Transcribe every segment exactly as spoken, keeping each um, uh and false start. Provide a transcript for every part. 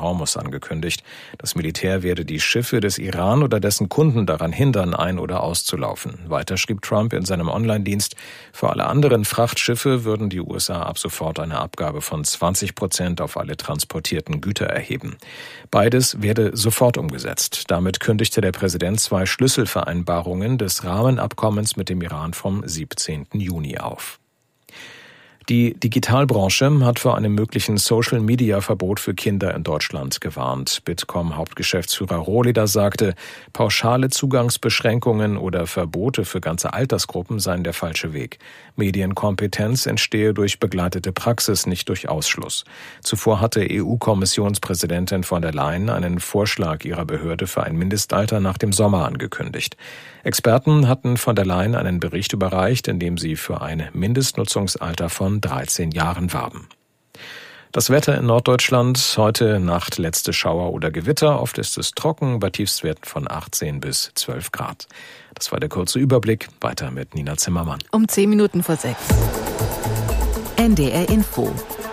Hormuz angekündigt. Das Militär werde die Schiffe des Iran oder dessen Kunden daran hindern, ein- oder auszulaufen. Weiter schrieb Trump in seinem Online-Dienst, für alle anderen Frachtschiffe würden die U S A ab sofort eine Abgabe von zwanzig Prozent auf alle transportierten Güter erheben. Beides werde sofort umgesetzt. Damit kündigte der Präsident zwei Schlüsselvereinbarungen des Rahmenabkommens mit dem Iran vom siebzehnten Juni auf. Die Digitalbranche hat vor einem möglichen Social-Media-Verbot für Kinder in Deutschland gewarnt. Bitkom-Hauptgeschäftsführer Rohleder sagte, pauschale Zugangsbeschränkungen oder Verbote für ganze Altersgruppen seien der falsche Weg. Medienkompetenz entstehe durch begleitete Praxis, nicht durch Ausschluss. Zuvor hatte E U-Kommissionspräsidentin von der Leyen einen Vorschlag ihrer Behörde für ein Mindestalter nach dem Sommer angekündigt. Experten hatten von der Leyen einen Bericht überreicht, in dem sie für ein Mindestnutzungsalter von dreizehn Jahren warben. Das Wetter in Norddeutschland, heute Nacht letzte Schauer oder Gewitter, oft ist es trocken, bei Tiefstwerten von achtzehn bis zwölf Grad. Das war der kurze Überblick, weiter mit Nina Zimmermann. Um zehn Minuten vor sechs. N D R Info.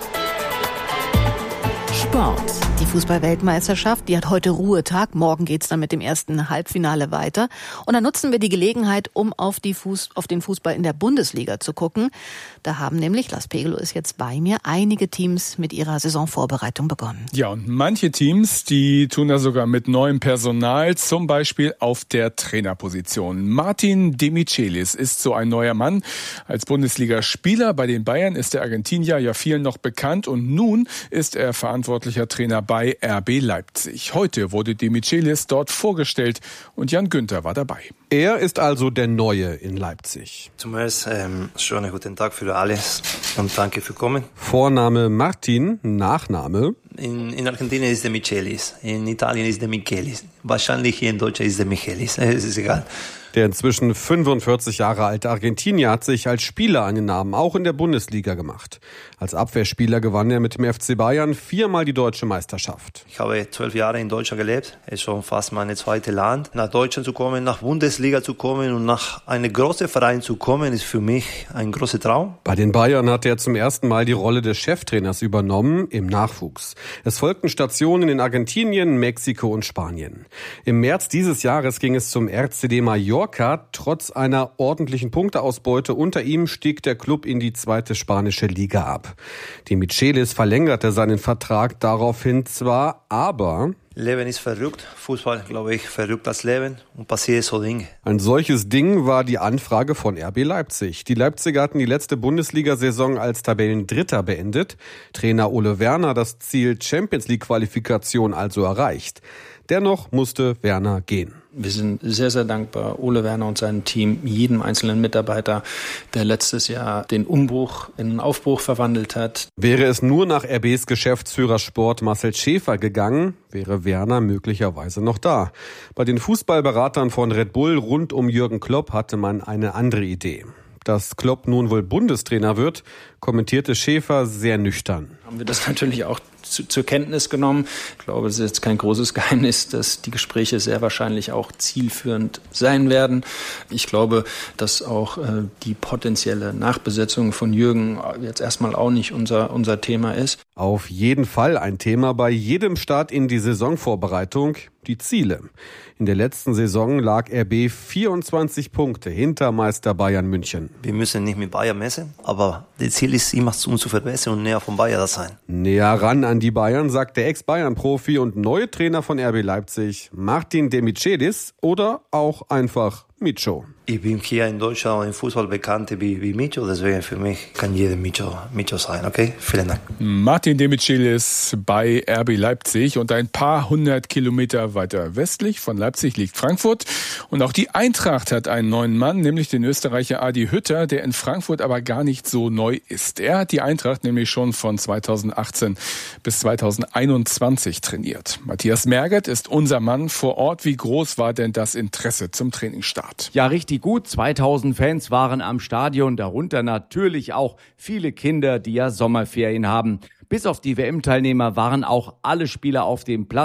Sport. Die Fußball-Weltmeisterschaft, die hat heute Ruhetag. Morgen geht's dann mit dem ersten Halbfinale weiter. Und dann nutzen wir die Gelegenheit, um auf, die Fuß, auf den Fußball in der Bundesliga zu gucken. Da haben nämlich, Lars Pegelo ist jetzt bei mir, einige Teams mit ihrer Saisonvorbereitung begonnen. Ja, und manche Teams, die tun das sogar mit neuem Personal, zum Beispiel auf der Trainerposition. Martin De Michelis ist so ein neuer Mann. Als Bundesligaspieler bei den Bayern ist der Argentinier ja vielen noch bekannt und nun ist er verantwortlicher Trainer bei R B Leipzig. Heute wurde De Michelis dort vorgestellt und Jan Günther war dabei. Er ist also der Neue in Leipzig. Zuerst ähm, schönen guten Tag für alles und danke für kommen. Vorname Martin, Nachname? In, in Argentinien ist De Michelis, in Italien ist De Michelis. Wahrscheinlich hier in Deutschland ist De Michelis, es ist egal. Der inzwischen fünfundvierzig Jahre alte Argentinier hat sich als Spieler einen Namen auch in der Bundesliga gemacht. Als Abwehrspieler gewann er mit dem F C Bayern viermal die deutsche Meisterschaft. Ich habe zwölf Jahre in Deutschland gelebt. Es ist schon fast mein zweites Land. Nach Deutschland zu kommen, nach Bundesliga zu kommen und nach einem großen Verein zu kommen, ist für mich ein großer Traum. Bei den Bayern hat er zum ersten Mal die Rolle des Cheftrainers übernommen im Nachwuchs. Es folgten Stationen in Argentinien, Mexiko und Spanien. Im März dieses Jahres ging es zum R C D Mallorca. Trotz einer ordentlichen Punkteausbeute unter ihm stieg der Klub in die zweite spanische Liga ab. De Michelis verlängerte seinen Vertrag daraufhin zwar, aber Leben ist verrückt. Fußball, glaube ich, verrückt das Leben und passiert so Dinge. Ein solches Ding war die Anfrage von R B Leipzig. Die Leipziger hatten die letzte Bundesliga-Saison als Tabellendritter beendet. Trainer Ole Werner das Ziel Champions-League-Qualifikation also erreicht. Dennoch musste Werner gehen. Wir sind sehr, sehr dankbar, Ole Werner und seinem Team, jedem einzelnen Mitarbeiter, der letztes Jahr den Umbruch in einen Aufbruch verwandelt hat. Wäre es nur nach R Bs Geschäftsführer Sport Marcel Schäfer gegangen, wäre Werner möglicherweise noch da. Bei den Fußballberatern von Red Bull rund um Jürgen Klopp hatte man eine andere Idee. Dass Klopp nun wohl Bundestrainer wird, kommentierte Schäfer sehr nüchtern. Haben wir das natürlich auch zu, zur Kenntnis genommen. Ich glaube, es ist jetzt kein großes Geheimnis, dass die Gespräche sehr wahrscheinlich auch zielführend sein werden. Ich glaube, dass auch äh, die potenzielle Nachbesetzung von Jürgen jetzt erstmal auch nicht unser, unser Thema ist. Auf jeden Fall ein Thema bei jedem Start in die Saisonvorbereitung, die Ziele. In der letzten Saison lag R B vierundzwanzig Punkte hinter Meister Bayern München. Wir müssen nicht mit Bayern messen, aber das Ziel ist immer, uns zu verbessern und näher von Bayern zu sein. Näher ran an die Bayern, sagt der Ex-Bayern-Profi und neue Trainer von R B Leipzig, Martin De Michelis oder auch einfach Micho. Ich bin hier in Deutschland im Fußball bekannt wie, wie Micho, deswegen für mich kann jeder Micho, Micho sein, okay? Vielen Dank. Martin De Michelis bei R B Leipzig und ein paar hundert Kilometer weiter westlich von Leipzig liegt Frankfurt. Und auch die Eintracht hat einen neuen Mann, nämlich den Österreicher Adi Hütter, der in Frankfurt aber gar nicht so neu ist. Er hat die Eintracht nämlich schon von zweitausendachtzehn bis zweitausendeinundzwanzig trainiert. Matthias Merget ist unser Mann vor Ort. Wie groß war denn das Interesse zum Trainingsstart? Ja, richtig gut. zweitausend Fans waren am Stadion, darunter natürlich auch viele Kinder, die ja Sommerferien haben. Bis auf die W M-Teilnehmer waren auch alle Spieler auf dem Platz.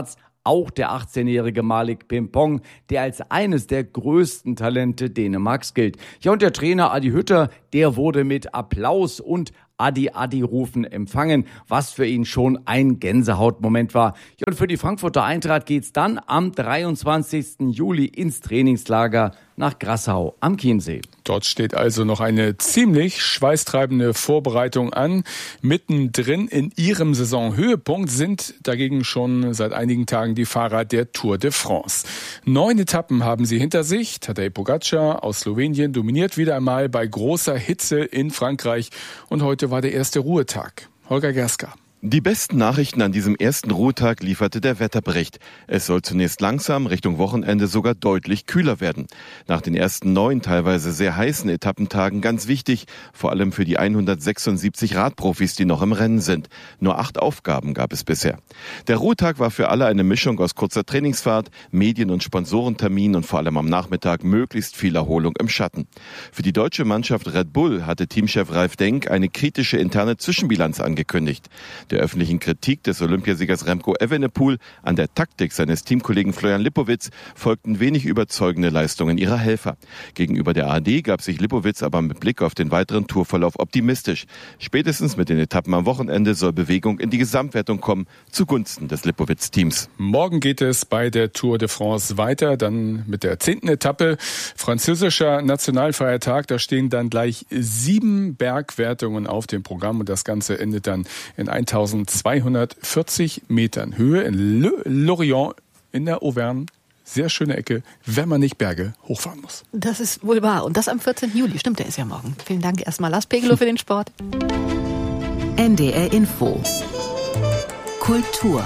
auch der achtzehnjährige Malik Pimpong, der als eines der größten Talente Dänemarks gilt. Ja, und der Trainer Adi Hütter, der wurde mit Applaus und Adi Adi rufen empfangen, was für ihn schon ein Gänsehautmoment war. Ja, und für die Frankfurter Eintracht geht's dann am dreiundzwanzigsten Juli ins Trainingslager nach Grassau am Chiemsee. Dort steht also noch eine ziemlich schweißtreibende Vorbereitung an. Mittendrin in ihrem Saisonhöhepunkt sind dagegen schon seit einigen Tagen die Fahrer der Tour de France. Neun Etappen haben sie hinter sich. Tadej Pogačar aus Slowenien dominiert wieder einmal bei großer Hitze in Frankreich. Und heute war der erste Ruhetag. Holger Gerska. Die besten Nachrichten an diesem ersten Ruhetag lieferte der Wetterbericht. Es soll zunächst langsam Richtung Wochenende sogar deutlich kühler werden. Nach den ersten neun, teilweise sehr heißen Etappentagen ganz wichtig, vor allem für die hundertsechsundsiebzig Radprofis, die noch im Rennen sind. Nur acht Aufgaben gab es bisher. Der Ruhetag war für alle eine Mischung aus kurzer Trainingsfahrt, Medien- und Sponsorentermin und vor allem am Nachmittag möglichst viel Erholung im Schatten. Für die deutsche Mannschaft Red Bull hatte Teamchef Ralf Denk eine kritische interne Zwischenbilanz angekündigt. Der öffentlichen Kritik des Olympiasiegers Remco Evenepoel an der Taktik seines Teamkollegen Florian Lipowitz folgten wenig überzeugende Leistungen ihrer Helfer. Gegenüber der A R D gab sich Lipowitz aber mit Blick auf den weiteren Tourverlauf optimistisch. Spätestens mit den Etappen am Wochenende soll Bewegung in die Gesamtwertung kommen, zugunsten des Lipowitz-Teams. Morgen geht es bei der Tour de France weiter, dann mit der zehnten Etappe. Französischer Nationalfeiertag, da stehen dann gleich sieben Bergwertungen auf dem Programm und das Ganze endet dann in eintausendzweihundertvierzig Metern Höhe in Le Lorient in der Auvergne. Sehr schöne Ecke, wenn man nicht Berge hochfahren muss. Das ist wohl wahr. Und das am vierzehnten Juli. Stimmt, der ist ja morgen. Vielen Dank erstmal, Lars Pegelow, für den Sport. N D R Info. Kultur.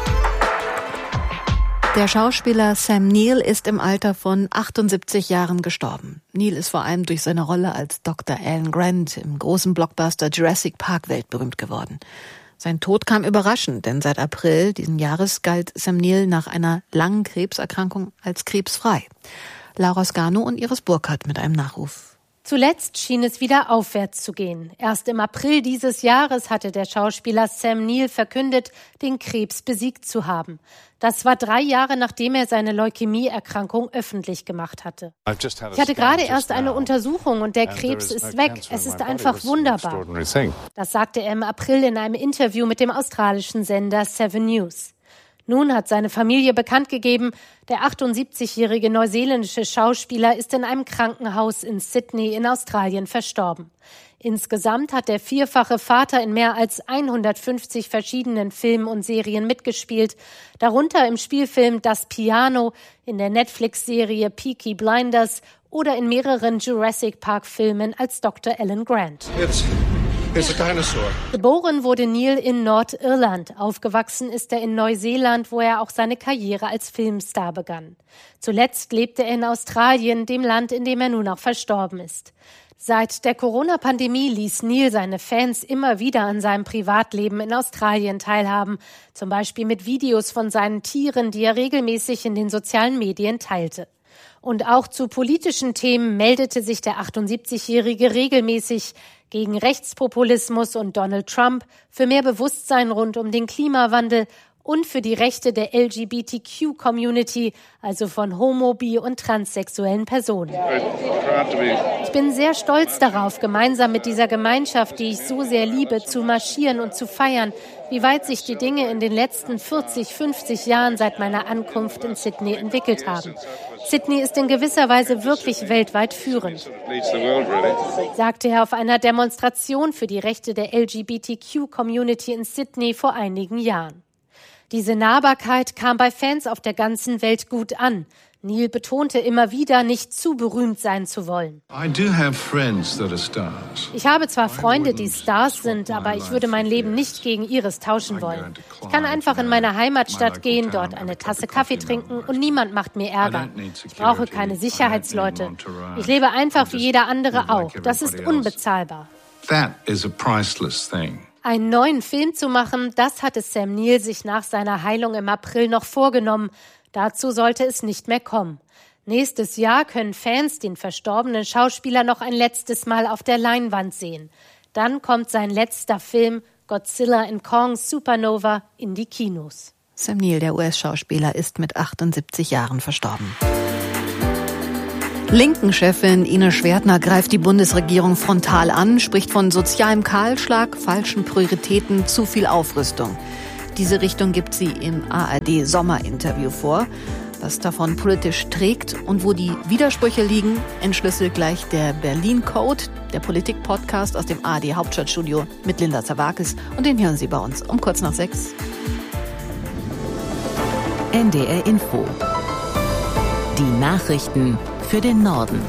Der Schauspieler Sam Neill ist im Alter von achtundsiebzig Jahren gestorben. Neill ist vor allem durch seine Rolle als Doktor Alan Grant im großen Blockbuster Jurassic Park weltberühmt geworden. Sein Tod kam überraschend, denn seit April diesen Jahres galt Sam Neill nach einer langen Krebserkrankung als krebsfrei. Laura Scano und Iris Burkhardt mit einem Nachruf. Zuletzt schien es wieder aufwärts zu gehen. Erst im April dieses Jahres hatte der Schauspieler Sam Neill verkündet, den Krebs besiegt zu haben. Das war drei Jahre, nachdem er seine Leukämieerkrankung öffentlich gemacht hatte. Ich hatte gerade erst eine Untersuchung und der Krebs ist weg. Es ist einfach wunderbar. Das sagte er im April in einem Interview mit dem australischen Sender Seven News. Nun hat seine Familie bekannt gegeben, der achtundsiebzigjährige neuseeländische Schauspieler ist in einem Krankenhaus in Sydney in Australien verstorben. Insgesamt hat der vierfache Vater in mehr als hundertfünfzig verschiedenen Filmen und Serien mitgespielt, darunter im Spielfilm Das Piano, in der Netflix-Serie Peaky Blinders oder in mehreren Jurassic Park-Filmen als Doktor Alan Grant. It's, it's a dinosaur. Geboren wurde Neill in Nordirland. Aufgewachsen ist er in Neuseeland, wo er auch seine Karriere als Filmstar begann. Zuletzt lebte er in Australien, dem Land, in dem er nun auch verstorben ist. Seit der Corona-Pandemie ließ Neill seine Fans immer wieder an seinem Privatleben in Australien teilhaben, zum Beispiel mit Videos von seinen Tieren, die er regelmäßig in den sozialen Medien teilte. Und auch zu politischen Themen meldete sich der achtundsiebzigjährige regelmäßig gegen Rechtspopulismus und Donald Trump, für mehr Bewusstsein rund um den Klimawandel und für die Rechte der L G B T Q-Community, also von homo-, bi- und transsexuellen Personen. Ich bin sehr stolz darauf, gemeinsam mit dieser Gemeinschaft, die ich so sehr liebe, zu marschieren und zu feiern, wie weit sich die Dinge in den letzten vierzig, fünfzig Jahren seit meiner Ankunft in Sydney entwickelt haben. Sydney ist in gewisser Weise wirklich weltweit führend, sagte er auf einer Demonstration für die Rechte der L G B T Q-Community in Sydney vor einigen Jahren. Diese Nahbarkeit kam bei Fans auf der ganzen Welt gut an. Neill betonte immer wieder, nicht zu berühmt sein zu wollen. Ich habe zwar Freunde, die Stars sind, aber ich würde mein Leben nicht gegen ihres tauschen wollen. Ich kann einfach in meine Heimatstadt gehen, dort eine Tasse Kaffee trinken und niemand macht mir Ärger. Ich brauche keine Sicherheitsleute. Ich lebe einfach wie jeder andere auch. Das ist unbezahlbar. Einen neuen Film zu machen, das hatte Sam Neill sich nach seiner Heilung im April noch vorgenommen. Dazu sollte es nicht mehr kommen. Nächstes Jahr können Fans den verstorbenen Schauspieler noch ein letztes Mal auf der Leinwand sehen. Dann kommt sein letzter Film Godzilla and Kong Supernova in die Kinos. Sam Neill, der U S-Schauspieler, ist mit achtundsiebzig Jahren verstorben. Linken-Chefin Ines Schwertner greift die Bundesregierung frontal an, spricht von sozialem Kahlschlag, falschen Prioritäten, zu viel Aufrüstung. Diese Richtung gibt sie im A R D-Sommerinterview vor. Was davon politisch trägt und wo die Widersprüche liegen, entschlüsselt gleich der Berlin Code, der Politik-Podcast aus dem A R D-Hauptstadtstudio mit Linda Zerwakis. Und den hören Sie bei uns um kurz nach sechs. N D R Info. Die Nachrichten für den Norden.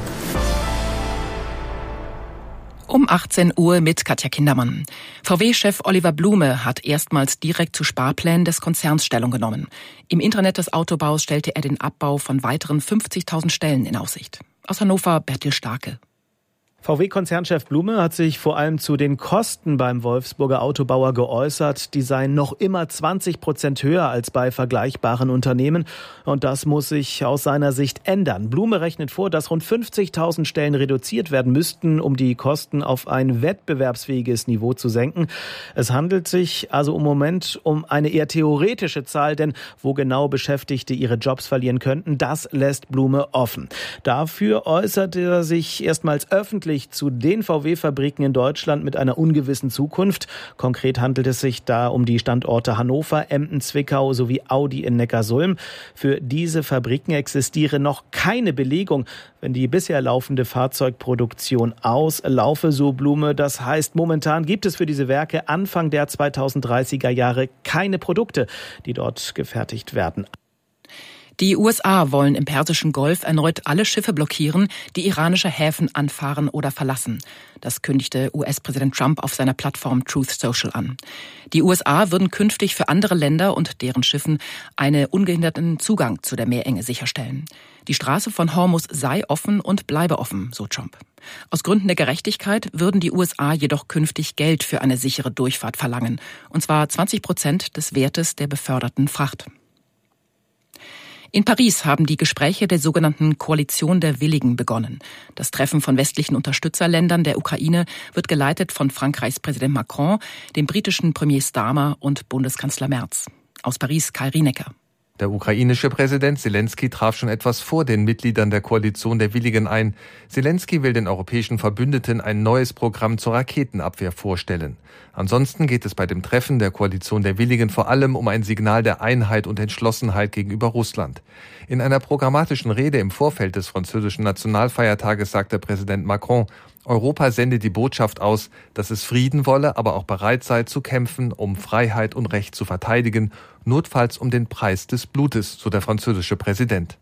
Um achtzehn Uhr mit Katja Kindermann. V W-Chef Oliver Blume hat erstmals direkt zu Sparplänen des Konzerns Stellung genommen. Im Intranet des Autobaus stellte er den Abbau von weiteren fünfzigtausend Stellen in Aussicht. Aus Hannover Bertil Starke. V W-Konzernchef Blume hat sich vor allem zu den Kosten beim Wolfsburger Autobauer geäußert. Die seien noch immer zwanzig Prozent höher als bei vergleichbaren Unternehmen. Und das muss sich aus seiner Sicht ändern. Blume rechnet vor, dass rund fünfzigtausend Stellen reduziert werden müssten, um die Kosten auf ein wettbewerbsfähiges Niveau zu senken. Es handelt sich also im Moment um eine eher theoretische Zahl, denn wo genau Beschäftigte ihre Jobs verlieren könnten, das lässt Blume offen. Dafür äußert er sich erstmals öffentlich zu den V W-Fabriken in Deutschland mit einer ungewissen Zukunft. Konkret handelt es sich da um die Standorte Hannover, Emden, Zwickau sowie Audi in Neckarsulm. Für diese Fabriken existiere noch keine Belegung, wenn die bisher laufende Fahrzeugproduktion auslaufe, so Blume. Das heißt, momentan gibt es für diese Werke Anfang der zweitausenddreißiger Jahre keine Produkte, die dort gefertigt werden. Die U S A wollen im Persischen Golf erneut alle Schiffe blockieren, die iranische Häfen anfahren oder verlassen. Das kündigte U S-Präsident Trump auf seiner Plattform Truth Social an. Die U S A würden künftig für andere Länder und deren Schiffen einen ungehinderten Zugang zu der Meerenge sicherstellen. Die Straße von Hormuz sei offen und bleibe offen, so Trump. Aus Gründen der Gerechtigkeit würden die U S A jedoch künftig Geld für eine sichere Durchfahrt verlangen, und zwar zwanzig Prozent des Wertes der beförderten Fracht. In Paris haben die Gespräche der sogenannten Koalition der Willigen begonnen. Das Treffen von westlichen Unterstützerländern der Ukraine wird geleitet von Frankreichs Präsident Macron, dem britischen Premier Starmer und Bundeskanzler Merz. Aus Paris Kai Rienecker. Der ukrainische Präsident Selenskyj traf schon etwas vor den Mitgliedern der Koalition der Willigen ein. Selenskyj will den europäischen Verbündeten ein neues Programm zur Raketenabwehr vorstellen. Ansonsten geht es bei dem Treffen der Koalition der Willigen vor allem um ein Signal der Einheit und Entschlossenheit gegenüber Russland. In einer programmatischen Rede im Vorfeld des französischen Nationalfeiertages sagte Präsident Macron, Europa sende die Botschaft aus, dass es Frieden wolle, aber auch bereit sei zu kämpfen, um Freiheit und Recht zu verteidigen, notfalls um den Preis des Blutes, so der französische Präsident.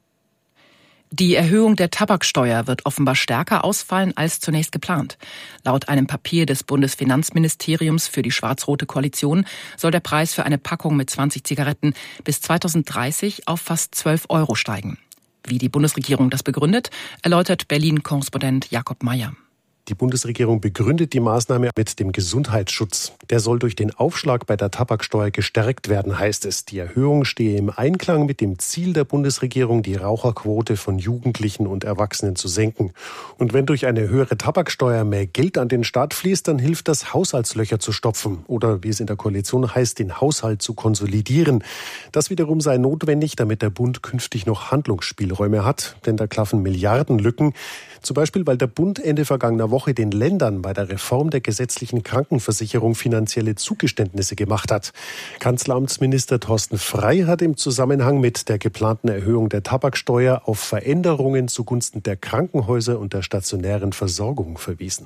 Die Erhöhung der Tabaksteuer wird offenbar stärker ausfallen als zunächst geplant. Laut einem Papier des Bundesfinanzministeriums für die schwarz-rote Koalition soll der Preis für eine Packung mit zwanzig Zigaretten bis zweitausenddreißig auf fast zwölf Euro steigen. Wie die Bundesregierung das begründet, erläutert Berlin-Korrespondent Jakob Mayer. Die Bundesregierung begründet die Maßnahme mit dem Gesundheitsschutz. Der soll durch den Aufschlag bei der Tabaksteuer gestärkt werden, heißt es. Die Erhöhung stehe im Einklang mit dem Ziel der Bundesregierung, die Raucherquote von Jugendlichen und Erwachsenen zu senken. Und wenn durch eine höhere Tabaksteuer mehr Geld an den Staat fließt, dann hilft das, Haushaltslöcher zu stopfen. Oder wie es in der Koalition heißt, den Haushalt zu konsolidieren. Das wiederum sei notwendig, damit der Bund künftig noch Handlungsspielräume hat. Denn da klaffen Milliardenlücken. Zum Beispiel, weil der Bund Ende vergangener Woche den Ländern bei der Reform der gesetzlichen Krankenversicherung finanzielle Zugeständnisse gemacht hat. Kanzleramtsminister Thorsten Frey hat im Zusammenhang mit der geplanten Erhöhung der Tabaksteuer auf Veränderungen zugunsten der Krankenhäuser und der stationären Versorgung verwiesen.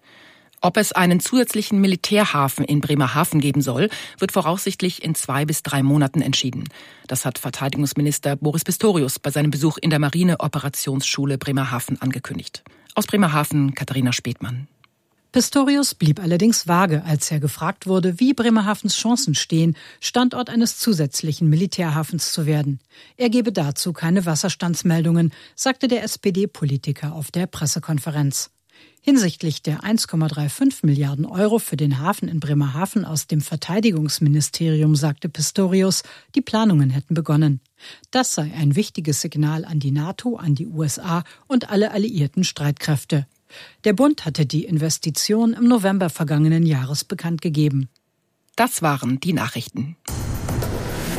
Ob es einen zusätzlichen Militärhafen in Bremerhaven geben soll, wird voraussichtlich in zwei bis drei Monaten entschieden. Das hat Verteidigungsminister Boris Pistorius bei seinem Besuch in der Marine-Operationsschule Bremerhaven angekündigt. Aus Bremerhaven Katharina Spätmann. Pistorius blieb allerdings vage, als er gefragt wurde, wie Bremerhavens Chancen stehen, Standort eines zusätzlichen Militärhafens zu werden. Er gebe dazu keine Wasserstandsmeldungen, sagte der S P D-Politiker auf der Pressekonferenz. Hinsichtlich der eins Komma fünfunddreißig Milliarden Euro für den Hafen in Bremerhaven aus dem Verteidigungsministerium sagte Pistorius, die Planungen hätten begonnen. Das sei ein wichtiges Signal an die NATO, an die U S A und alle alliierten Streitkräfte. Der Bund hatte die Investition im November vergangenen Jahres bekannt gegeben. Das waren die Nachrichten.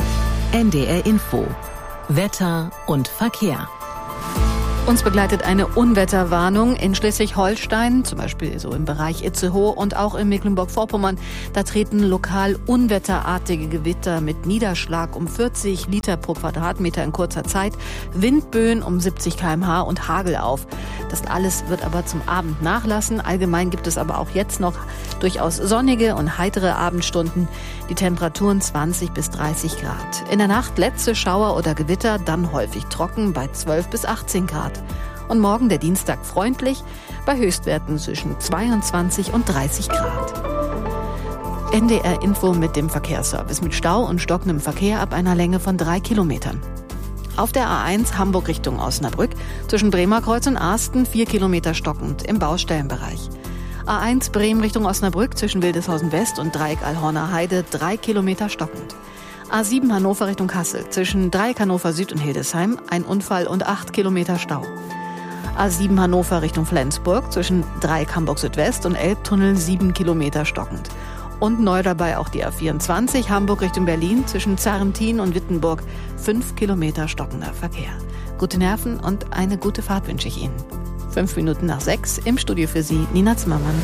N D R Info. Wetter und Verkehr. Uns begleitet eine Unwetterwarnung in Schleswig-Holstein, zum Beispiel so im Bereich Itzehoe und auch in Mecklenburg-Vorpommern. Da treten lokal unwetterartige Gewitter mit Niederschlag um vierzig Liter pro Quadratmeter in kurzer Zeit, Windböen um siebzig Kilometer pro Stunde und Hagel auf. Das alles wird aber zum Abend nachlassen. Allgemein gibt es aber auch jetzt noch durchaus sonnige und heitere Abendstunden. Die Temperaturen zwanzig bis dreißig Grad. In der Nacht letzte Schauer oder Gewitter, dann häufig trocken bei zwölf bis achtzehn Grad. Und morgen der Dienstag freundlich bei Höchstwerten zwischen zweiundzwanzig und dreißig Grad. N D R Info mit dem Verkehrsservice mit Stau und stockendem Verkehr ab einer Länge von drei Kilometern. Auf der A eins Hamburg Richtung Osnabrück zwischen Bremerkreuz und Arsten vier Kilometer stockend im Baustellenbereich. A eins Bremen Richtung Osnabrück zwischen Wildeshausen West und Dreieck Alhorner Heide drei Kilometer stockend. A sieben Hannover Richtung Kassel zwischen Dreieck Hannover Süd und Hildesheim ein Unfall und acht Kilometer Stau. A sieben Hannover Richtung Flensburg zwischen Dreieck Hamburg Südwest und Elbtunnel sieben Kilometer stockend. Und neu dabei auch die A vierundzwanzig Hamburg Richtung Berlin zwischen Zarrentin und Wittenburg fünf Kilometer stockender Verkehr. Gute Nerven und eine gute Fahrt wünsche ich Ihnen. Fünf Minuten nach sechs im Studio für Sie Nina Zimmermann.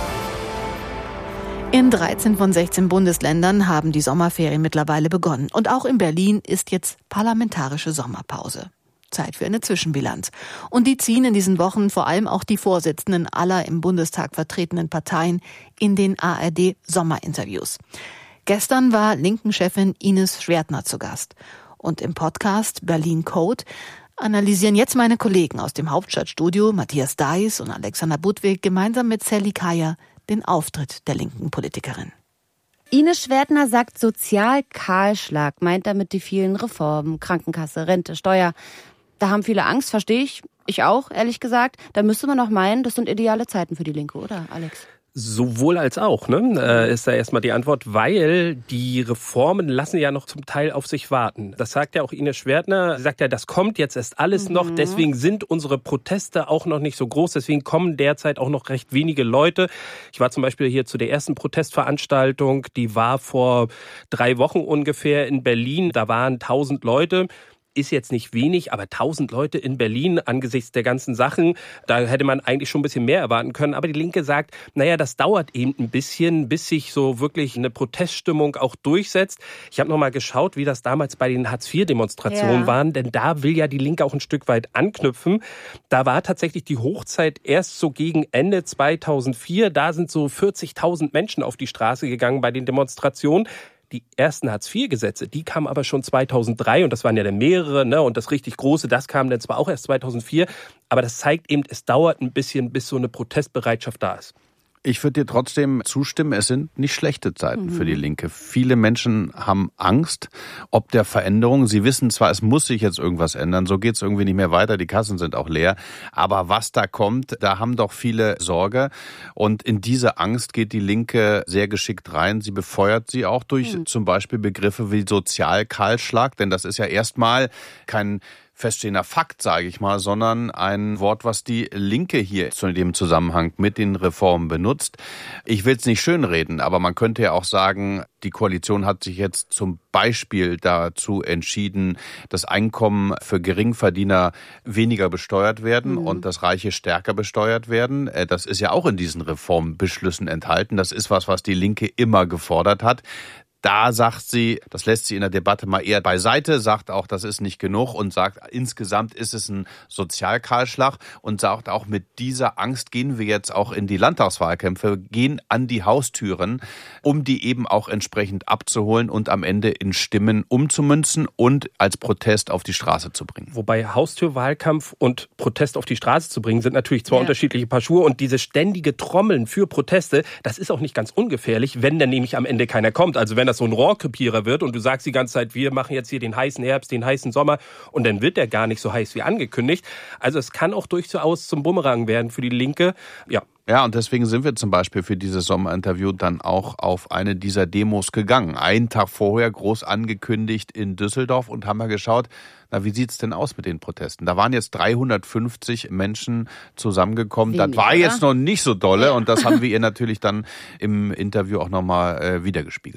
In dreizehn von sechzehn Bundesländern haben die Sommerferien mittlerweile begonnen. Und auch in Berlin ist jetzt parlamentarische Sommerpause. Zeit für eine Zwischenbilanz. Und die ziehen in diesen Wochen vor allem auch die Vorsitzenden aller im Bundestag vertretenen Parteien in den A R D-Sommerinterviews. Gestern war Linken-Chefin Ines Schwertner zu Gast. Und im Podcast Berlin Code analysieren jetzt meine Kollegen aus dem Hauptstadtstudio, Matthias Deiß und Alexander Budwig, gemeinsam mit Sally Kaya den Auftritt der linken Politikerin. Ines Schwertner sagt Sozialkahlschlag, meint damit die vielen Reformen, Krankenkasse, Rente, Steuer. Da haben viele Angst, verstehe ich. Ich auch, ehrlich gesagt. Da müsste man auch meinen, das sind ideale Zeiten für die Linke, oder, Alex? Sowohl als auch, ne, äh, ist da erstmal die Antwort, weil die Reformen lassen ja noch zum Teil auf sich warten. Das sagt ja auch Ines Schwertner. Sie sagt ja, das kommt jetzt erst alles mhm. noch. Deswegen sind unsere Proteste auch noch nicht so groß. Deswegen kommen derzeit auch noch recht wenige Leute. Ich war zum Beispiel hier zu der ersten Protestveranstaltung. Die war vor drei Wochen ungefähr in Berlin. Da waren tausend Leute. Ist jetzt nicht wenig, aber tausend Leute in Berlin angesichts der ganzen Sachen, da hätte man eigentlich schon ein bisschen mehr erwarten können. Aber die Linke sagt, naja, das dauert eben ein bisschen, bis sich so wirklich eine Proteststimmung auch durchsetzt. Ich habe noch mal geschaut, wie das damals bei den Hartz vier Demonstrationen ja. waren, denn da will ja die Linke auch ein Stück weit anknüpfen. Da war tatsächlich die Hochzeit erst so gegen Ende zweitausendvier. Da sind so vierzigtausend Menschen auf die Straße gegangen bei den Demonstrationen. Die ersten Hartz vier Gesetze, die kamen aber schon zweitausenddrei und das waren ja dann mehrere, ne? Und das richtig große, das kam dann zwar auch erst zweitausendvier, aber das zeigt eben, es dauert ein bisschen, bis so eine Protestbereitschaft da ist. Ich würde dir trotzdem zustimmen, es sind nicht schlechte Zeiten mhm. für die Linke. Viele Menschen haben Angst ob der Veränderung. Sie wissen zwar, es muss sich jetzt irgendwas ändern, so geht es irgendwie nicht mehr weiter, die Kassen sind auch leer. Aber was da kommt, da haben doch viele Sorge. Und in diese Angst geht die Linke sehr geschickt rein. Sie befeuert sie auch durch mhm. zum Beispiel Begriffe wie Sozialkahlschlag, denn das ist ja erstmal kein feststehender Fakt, sage ich mal, sondern ein Wort, was die Linke hier zu dem Zusammenhang mit den Reformen benutzt. Ich will es nicht schönreden, aber man könnte ja auch sagen, die Koalition hat sich jetzt zum Beispiel dazu entschieden, dass Einkommen für Geringverdiener weniger besteuert werden mhm. und dass Reiche stärker besteuert werden. Das ist ja auch in diesen Reformbeschlüssen enthalten. Das ist was, was die Linke immer gefordert hat. Da sagt sie, das lässt sie in der Debatte mal eher beiseite, sagt auch, das ist nicht genug und sagt, insgesamt ist es ein Sozialkahlschlag und sagt auch, mit dieser Angst gehen wir jetzt auch in die Landtagswahlkämpfe, gehen an die Haustüren, um die eben auch entsprechend abzuholen und am Ende in Stimmen umzumünzen und als Protest auf die Straße zu bringen. Wobei Haustürwahlkampf und Protest auf die Straße zu bringen, sind natürlich zwei ja. unterschiedliche Paar Schuhe und diese ständige Trommeln für Proteste, das ist auch nicht ganz ungefährlich, wenn dann nämlich am Ende keiner kommt. Also wenn das so ein Rohrkrepierer wird und du sagst die ganze Zeit, wir machen jetzt hier den heißen Herbst, den heißen Sommer und dann wird der gar nicht so heiß wie angekündigt. Also es kann auch durchaus zum Bumerang werden für die Linke. Ja. Ja, und deswegen sind wir zum Beispiel für dieses Sommerinterview dann auch auf eine dieser Demos gegangen. Einen Tag vorher groß angekündigt in Düsseldorf und haben mal geschaut, na, wie sieht's denn aus mit den Protesten? Da waren jetzt dreihundertfünfzig Menschen zusammengekommen. Wenig, das war oder? Jetzt noch nicht so dolle ja. und das haben wir ihr natürlich dann im Interview auch nochmal äh, wiedergespiegelt.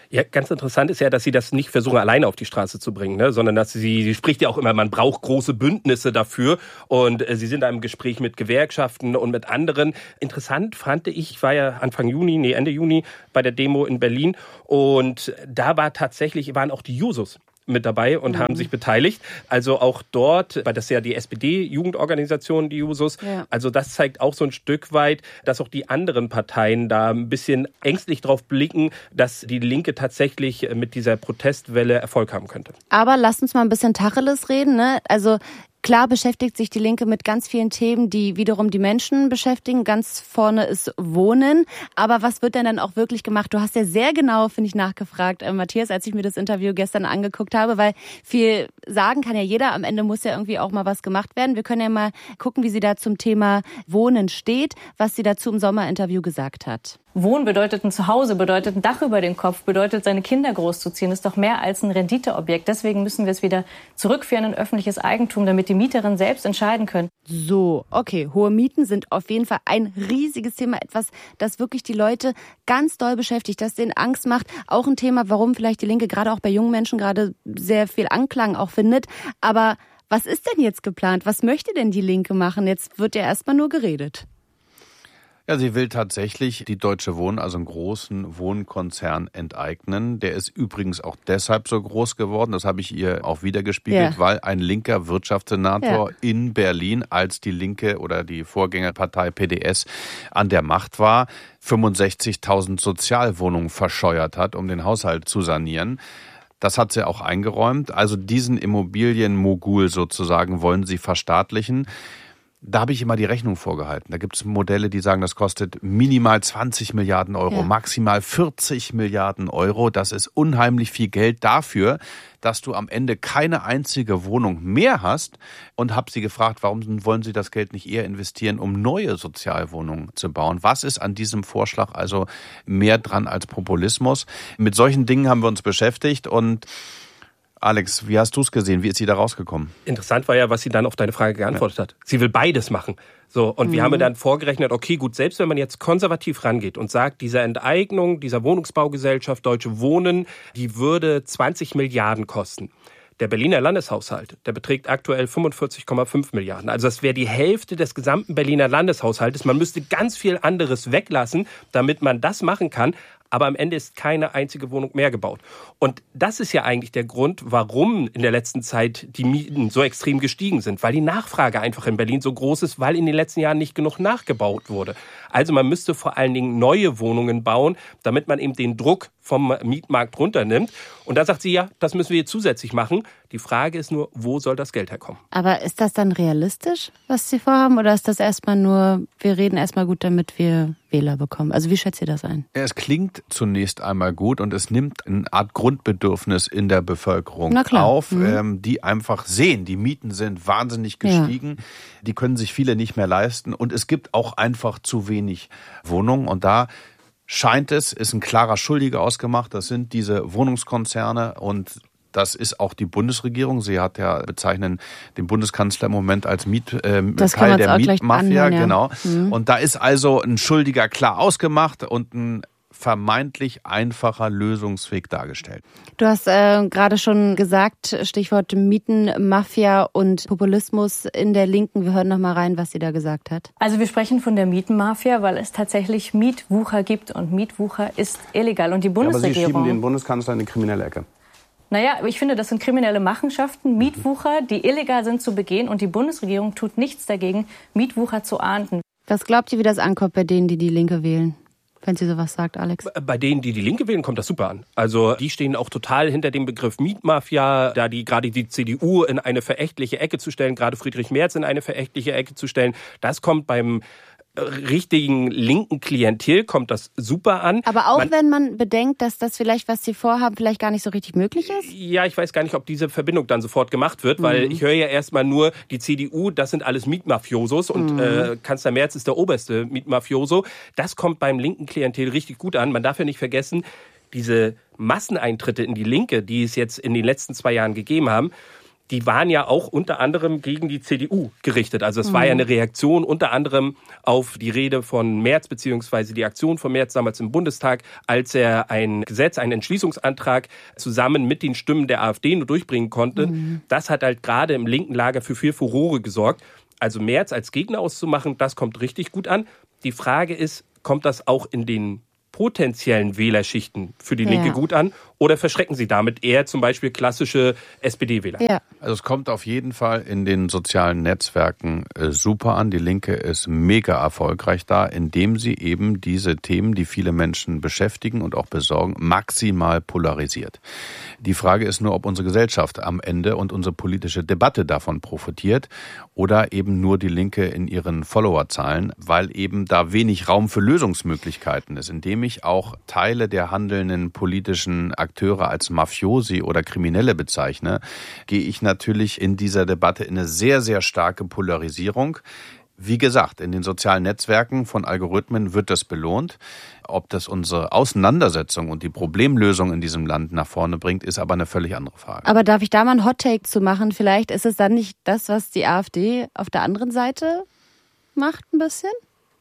Ja, ganz interessant ist ja, dass sie das nicht versuchen, alleine auf die Straße zu bringen, ne? Sondern dass sie, sie spricht ja auch immer, man braucht große Bündnisse dafür. Und äh, sie sind da im Gespräch mit Gewerkschaften und mit anderen. Interessant fand ich, ich war ja Anfang Juni, nee, Ende Juni bei der Demo in Berlin. Und da war tatsächlich, waren auch die Jusos mit dabei und mhm. haben sich beteiligt. Also auch dort, weil das ist ja die S P D-Jugendorganisation, die Jusos. Ja. Also das zeigt auch so ein Stück weit, dass auch die anderen Parteien da ein bisschen ängstlich drauf blicken, dass die Linke tatsächlich mit dieser Protestwelle Erfolg haben könnte. Aber lasst uns mal ein bisschen Tacheles reden, ne? Also klar beschäftigt sich die Linke mit ganz vielen Themen, die wiederum die Menschen beschäftigen. Ganz vorne ist Wohnen. Aber was wird denn dann auch wirklich gemacht? Du hast ja sehr genau, finde ich, nachgefragt, äh, Matthias, als ich mir das Interview gestern angeguckt habe, weil viel sagen kann ja jeder. Am Ende muss ja irgendwie auch mal was gemacht werden. Wir können ja mal gucken, wie sie da zum Thema Wohnen steht, was sie dazu im Sommerinterview gesagt hat. Wohnen bedeutet ein Zuhause, bedeutet ein Dach über den Kopf, bedeutet seine Kinder großzuziehen. Das ist doch mehr als ein Renditeobjekt. Deswegen müssen wir es wieder zurückführen in öffentliches Eigentum, damit die Mieterinnen selbst entscheiden können. So, okay, hohe Mieten sind auf jeden Fall ein riesiges Thema, etwas, das wirklich die Leute ganz doll beschäftigt, das denen Angst macht. Auch ein Thema, warum vielleicht die Linke gerade auch bei jungen Menschen gerade sehr viel Anklang auch findet. Aber was ist denn jetzt geplant? Was möchte denn die Linke machen? Jetzt wird ja erstmal nur geredet. Ja, sie will tatsächlich die Deutsche Wohnen, also einen großen Wohnkonzern, enteignen. Der ist übrigens auch deshalb so groß geworden, das habe ich ihr auch wiedergespiegelt, ja. weil ein linker Wirtschaftssenator ja. in Berlin, als die Linke oder die Vorgängerpartei P D S an der Macht war, fünfundsechzigtausend Sozialwohnungen verscheuert hat, um den Haushalt zu sanieren. Das hat sie auch eingeräumt. Also diesen Immobilienmogul sozusagen wollen sie verstaatlichen. Da habe ich immer die Rechnung vorgehalten. Da gibt es Modelle, die sagen, das kostet minimal zwanzig Milliarden Euro, ja. maximal vierzig Milliarden Euro. Das ist unheimlich viel Geld dafür, dass du am Ende keine einzige Wohnung mehr hast. Und habe sie gefragt, warum wollen sie das Geld nicht eher investieren, um neue Sozialwohnungen zu bauen? Was ist an diesem Vorschlag also mehr dran als Populismus? Mit solchen Dingen haben wir uns beschäftigt und Alex, wie hast du es gesehen? Wie ist sie da rausgekommen? Interessant war ja, was sie dann auf deine Frage geantwortet ja. hat. Sie will beides machen. So, und mhm. wir haben dann vorgerechnet, okay, gut, selbst wenn man jetzt konservativ rangeht und sagt, diese Enteignung dieser Wohnungsbaugesellschaft Deutsche Wohnen, die würde zwanzig Milliarden kosten. Der Berliner Landeshaushalt, der beträgt aktuell fünfundvierzig Komma fünf Milliarden. Also das wäre die Hälfte des gesamten Berliner Landeshaushaltes. Man müsste ganz viel anderes weglassen, damit man das machen kann. Aber am Ende ist keine einzige Wohnung mehr gebaut. Und das ist ja eigentlich der Grund, warum in der letzten Zeit die Mieten so extrem gestiegen sind. Weil die Nachfrage einfach in Berlin so groß ist, weil in den letzten Jahren nicht genug nachgebaut wurde. Also man müsste vor allen Dingen neue Wohnungen bauen, damit man eben den Druck vom Mietmarkt runternimmt. Und da sagt sie, ja, das müssen wir zusätzlich machen. Die Frage ist nur, wo soll das Geld herkommen? Aber ist das dann realistisch, was Sie vorhaben? Oder ist das erstmal nur, wir reden erstmal gut, damit wir Wähler bekommen? Also wie schätzt ihr das ein? Es klingt zunächst einmal gut und es nimmt eine Art Grundbedürfnis in der Bevölkerung auf, mhm. ähm, die einfach sehen, die Mieten sind wahnsinnig gestiegen, ja. die können sich viele nicht mehr leisten und es gibt auch einfach zu wenig Wohnungen und da scheint es, ist ein klarer Schuldiger ausgemacht, das sind diese Wohnungskonzerne und das ist auch die Bundesregierung. Sie hat ja bezeichnen den Bundeskanzler im Moment als Miet, äh, Teil der Mietmafia. Anhören, ja. Genau. Mhm. Und da ist also ein Schuldiger klar ausgemacht und ein vermeintlich einfacher Lösungsweg dargestellt. Du hast äh, gerade schon gesagt, Stichwort Mietenmafia und Populismus in der Linken. Wir hören noch mal rein, was sie da gesagt hat. Also wir sprechen von der Mietenmafia, weil es tatsächlich Mietwucher gibt und Mietwucher ist illegal. Und die Bundesregierung... Ja, aber Sie schieben den Bundeskanzler in die kriminelle Ecke. Naja, ich finde, das sind kriminelle Machenschaften, Mietwucher, die illegal sind zu begehen. Und die Bundesregierung tut nichts dagegen, Mietwucher zu ahnden. Was glaubt ihr, wie das ankommt bei denen, die die Linke wählen? Wenn sie sowas sagt, Alex. Bei denen, die die Linke wählen, kommt das super an. Also die stehen auch total hinter dem Begriff Mietmafia, da die gerade die C D U in eine verächtliche Ecke zu stellen, gerade Friedrich Merz in eine verächtliche Ecke zu stellen. Das kommt beim richtigen linken Klientel kommt das super an. Aber auch man, wenn man bedenkt, dass das vielleicht, was sie vorhaben, vielleicht gar nicht so richtig möglich ist? Ja, ich weiß gar nicht, ob diese Verbindung dann sofort gemacht wird, weil mhm. ich höre ja erstmal nur, die C D U, das sind alles Mietmafiosos und mhm. äh, Kanzler Merz ist der oberste Mietmafioso. Das kommt beim linken Klientel richtig gut an. Man darf ja nicht vergessen, diese Masseneintritte in die Linke, die es jetzt in den letzten zwei Jahren gegeben haben, die waren ja auch unter anderem gegen die C D U gerichtet. Also es mhm. war ja eine Reaktion unter anderem auf die Rede von Merz beziehungsweise die Aktion von Merz damals im Bundestag, als er ein Gesetz, einen Entschließungsantrag zusammen mit den Stimmen der AfD nur durchbringen konnte. Mhm. Das hat halt gerade im linken Lager für viel Furore gesorgt. Also Merz als Gegner auszumachen, das kommt richtig gut an. Die Frage ist, kommt das auch in den potenziellen Wählerschichten für die Linke ja. gut an? Oder verschrecken Sie damit eher zum Beispiel klassische S P D-Wähler? Ja. Also es kommt auf jeden Fall in den sozialen Netzwerken äh, super an. Die Linke ist mega erfolgreich da, indem sie eben diese Themen, die viele Menschen beschäftigen und auch besorgen, maximal polarisiert. Die Frage ist nur, ob unsere Gesellschaft am Ende und unsere politische Debatte davon profitiert oder eben nur die Linke in ihren Followerzahlen, weil eben da wenig Raum für Lösungsmöglichkeiten ist, indem ich auch Teile der handelnden politischen Akteure als Mafiosi oder Kriminelle bezeichne, gehe ich natürlich in dieser Debatte in eine sehr, sehr starke Polarisierung. Wie gesagt, in den sozialen Netzwerken von Algorithmen wird das belohnt. Ob das unsere Auseinandersetzung und die Problemlösung in diesem Land nach vorne bringt, ist aber eine völlig andere Frage. Aber darf ich da mal einen Hot-Take zu machen? Vielleicht ist es dann nicht das, was die AfD auf der anderen Seite macht, ein bisschen?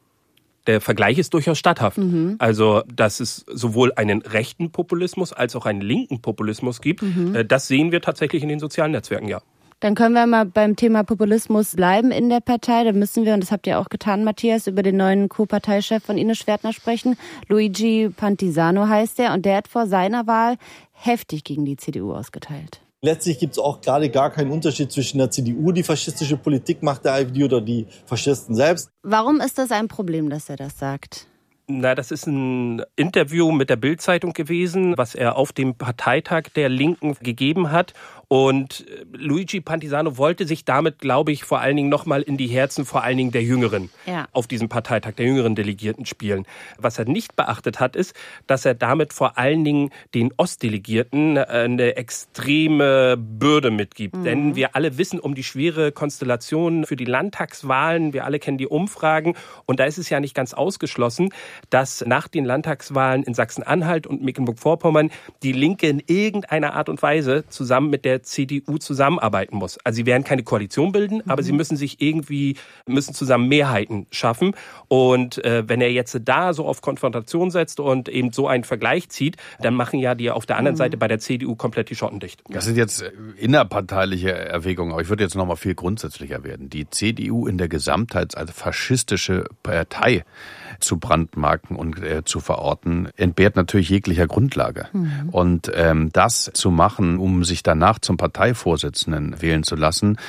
Der Vergleich ist durchaus statthaft. Mhm. Also, dass es sowohl einen rechten Populismus als auch einen linken Populismus gibt, mhm. das sehen wir tatsächlich in den sozialen Netzwerken, ja. Dann können wir mal beim Thema Populismus bleiben in der Partei. Da müssen wir, und das habt ihr auch getan, Matthias, über den neuen Co-Parteichef von Ines Schwertner sprechen. Luigi Pantisano heißt er, und der hat vor seiner Wahl heftig gegen die C D U ausgeteilt. Letztlich gibt es auch gerade gar keinen Unterschied zwischen der C D U, die faschistische Politik macht, der AfD oder die Faschisten selbst. Warum ist das ein Problem, dass er das sagt? Na, das ist ein Interview mit der Bild-Zeitung gewesen, was er auf dem Parteitag der Linken gegeben hat. Und Luigi Pantisano wollte sich damit, glaube ich, vor allen Dingen nochmal in die Herzen, vor allen Dingen der Jüngeren, ja. auf diesem Parteitag der jüngeren Delegierten spielen. Was er nicht beachtet hat, ist, dass er damit vor allen Dingen den Ostdelegierten eine extreme Bürde mitgibt. Mhm. Denn wir alle wissen um die schwere Konstellation für die Landtagswahlen. Wir alle kennen die Umfragen. Und da ist es ja nicht ganz ausgeschlossen, dass nach den Landtagswahlen in Sachsen-Anhalt und Mecklenburg-Vorpommern die Linke in irgendeiner Art und Weise zusammen mit der C D U zusammenarbeiten muss. Also sie werden keine Koalition bilden, mhm. aber sie müssen sich irgendwie, müssen zusammen Mehrheiten schaffen. Und äh, wenn er jetzt da so auf Konfrontation setzt und eben so einen Vergleich zieht, dann machen ja die auf der anderen mhm. Seite bei der C D U komplett die Schotten dicht. Das sind jetzt innerparteiliche Erwägungen, aber ich würde jetzt noch mal viel grundsätzlicher werden. Die C D U in der Gesamtheit als faschistische Partei zu brandmarken und äh, zu verorten, entbehrt natürlich jeglicher Grundlage. Mhm. Und ähm, das zu machen, um sich danach zum Parteivorsitzenden wählen zu lassen,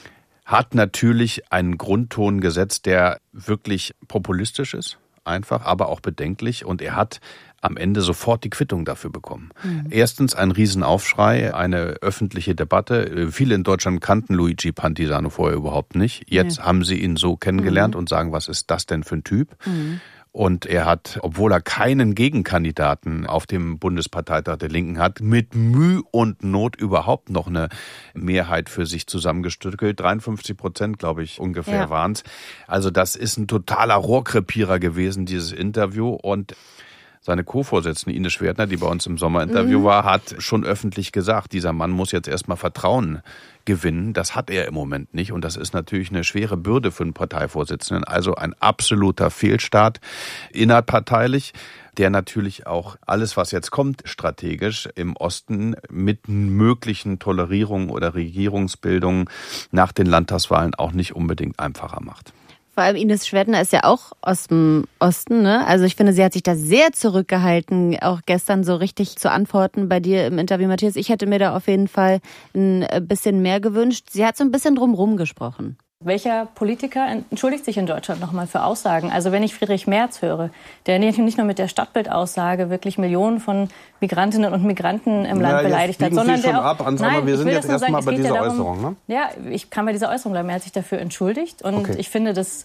hat natürlich einen Grundton gesetzt, der wirklich populistisch ist, einfach, aber auch bedenklich. Und er hat am Ende sofort die Quittung dafür bekommen. Mhm. Erstens ein Riesenaufschrei, eine öffentliche Debatte. Viele in Deutschland kannten Luigi Pantisano vorher überhaupt nicht. Jetzt ja. haben sie ihn so kennengelernt mhm. und sagen, was ist das denn für ein Typ? Mhm. Und er hat, obwohl er keinen Gegenkandidaten auf dem Bundesparteitag der Linken hat, mit Mühe und Not überhaupt noch eine Mehrheit für sich zusammengestückelt. dreiundfünfzig Prozent, glaube ich, ungefähr ja. waren es. Also das ist ein totaler Rohrkrepierer gewesen, dieses Interview. Und seine Co-Vorsitzende Ines Schwertner, die bei uns im Sommerinterview mhm. war, hat schon öffentlich gesagt, dieser Mann muss jetzt erstmal Vertrauen gewinnen. Das hat er im Moment nicht und das ist natürlich eine schwere Bürde für einen Parteivorsitzenden. Also ein absoluter Fehlstart innerparteilich, der natürlich auch alles, was jetzt kommt, strategisch im Osten mit möglichen Tolerierungen oder Regierungsbildungen nach den Landtagswahlen auch nicht unbedingt einfacher macht. Vor allem Ines Schwertner ist ja auch aus dem Osten, ne? Also ich finde, sie hat sich da sehr zurückgehalten, auch gestern so richtig zu antworten bei dir im Interview, Matthias. Ich hätte mir da auf jeden Fall ein bisschen mehr gewünscht. Sie hat so ein bisschen drumherum gesprochen. Welcher Politiker entschuldigt sich in Deutschland nochmal für Aussagen? Also wenn ich Friedrich Merz höre, der nicht nur mit der Stadtbildaussage wirklich Millionen von Migrantinnen und Migranten im Land ja, beleidigt hat, sondern der auch... Ab, nein, wir sind jetzt erstmal bei dieser ja darum, Äußerung. Ne? Ja, ich kann bei dieser Äußerung bleiben. Er hat sich dafür entschuldigt und okay. ich finde, das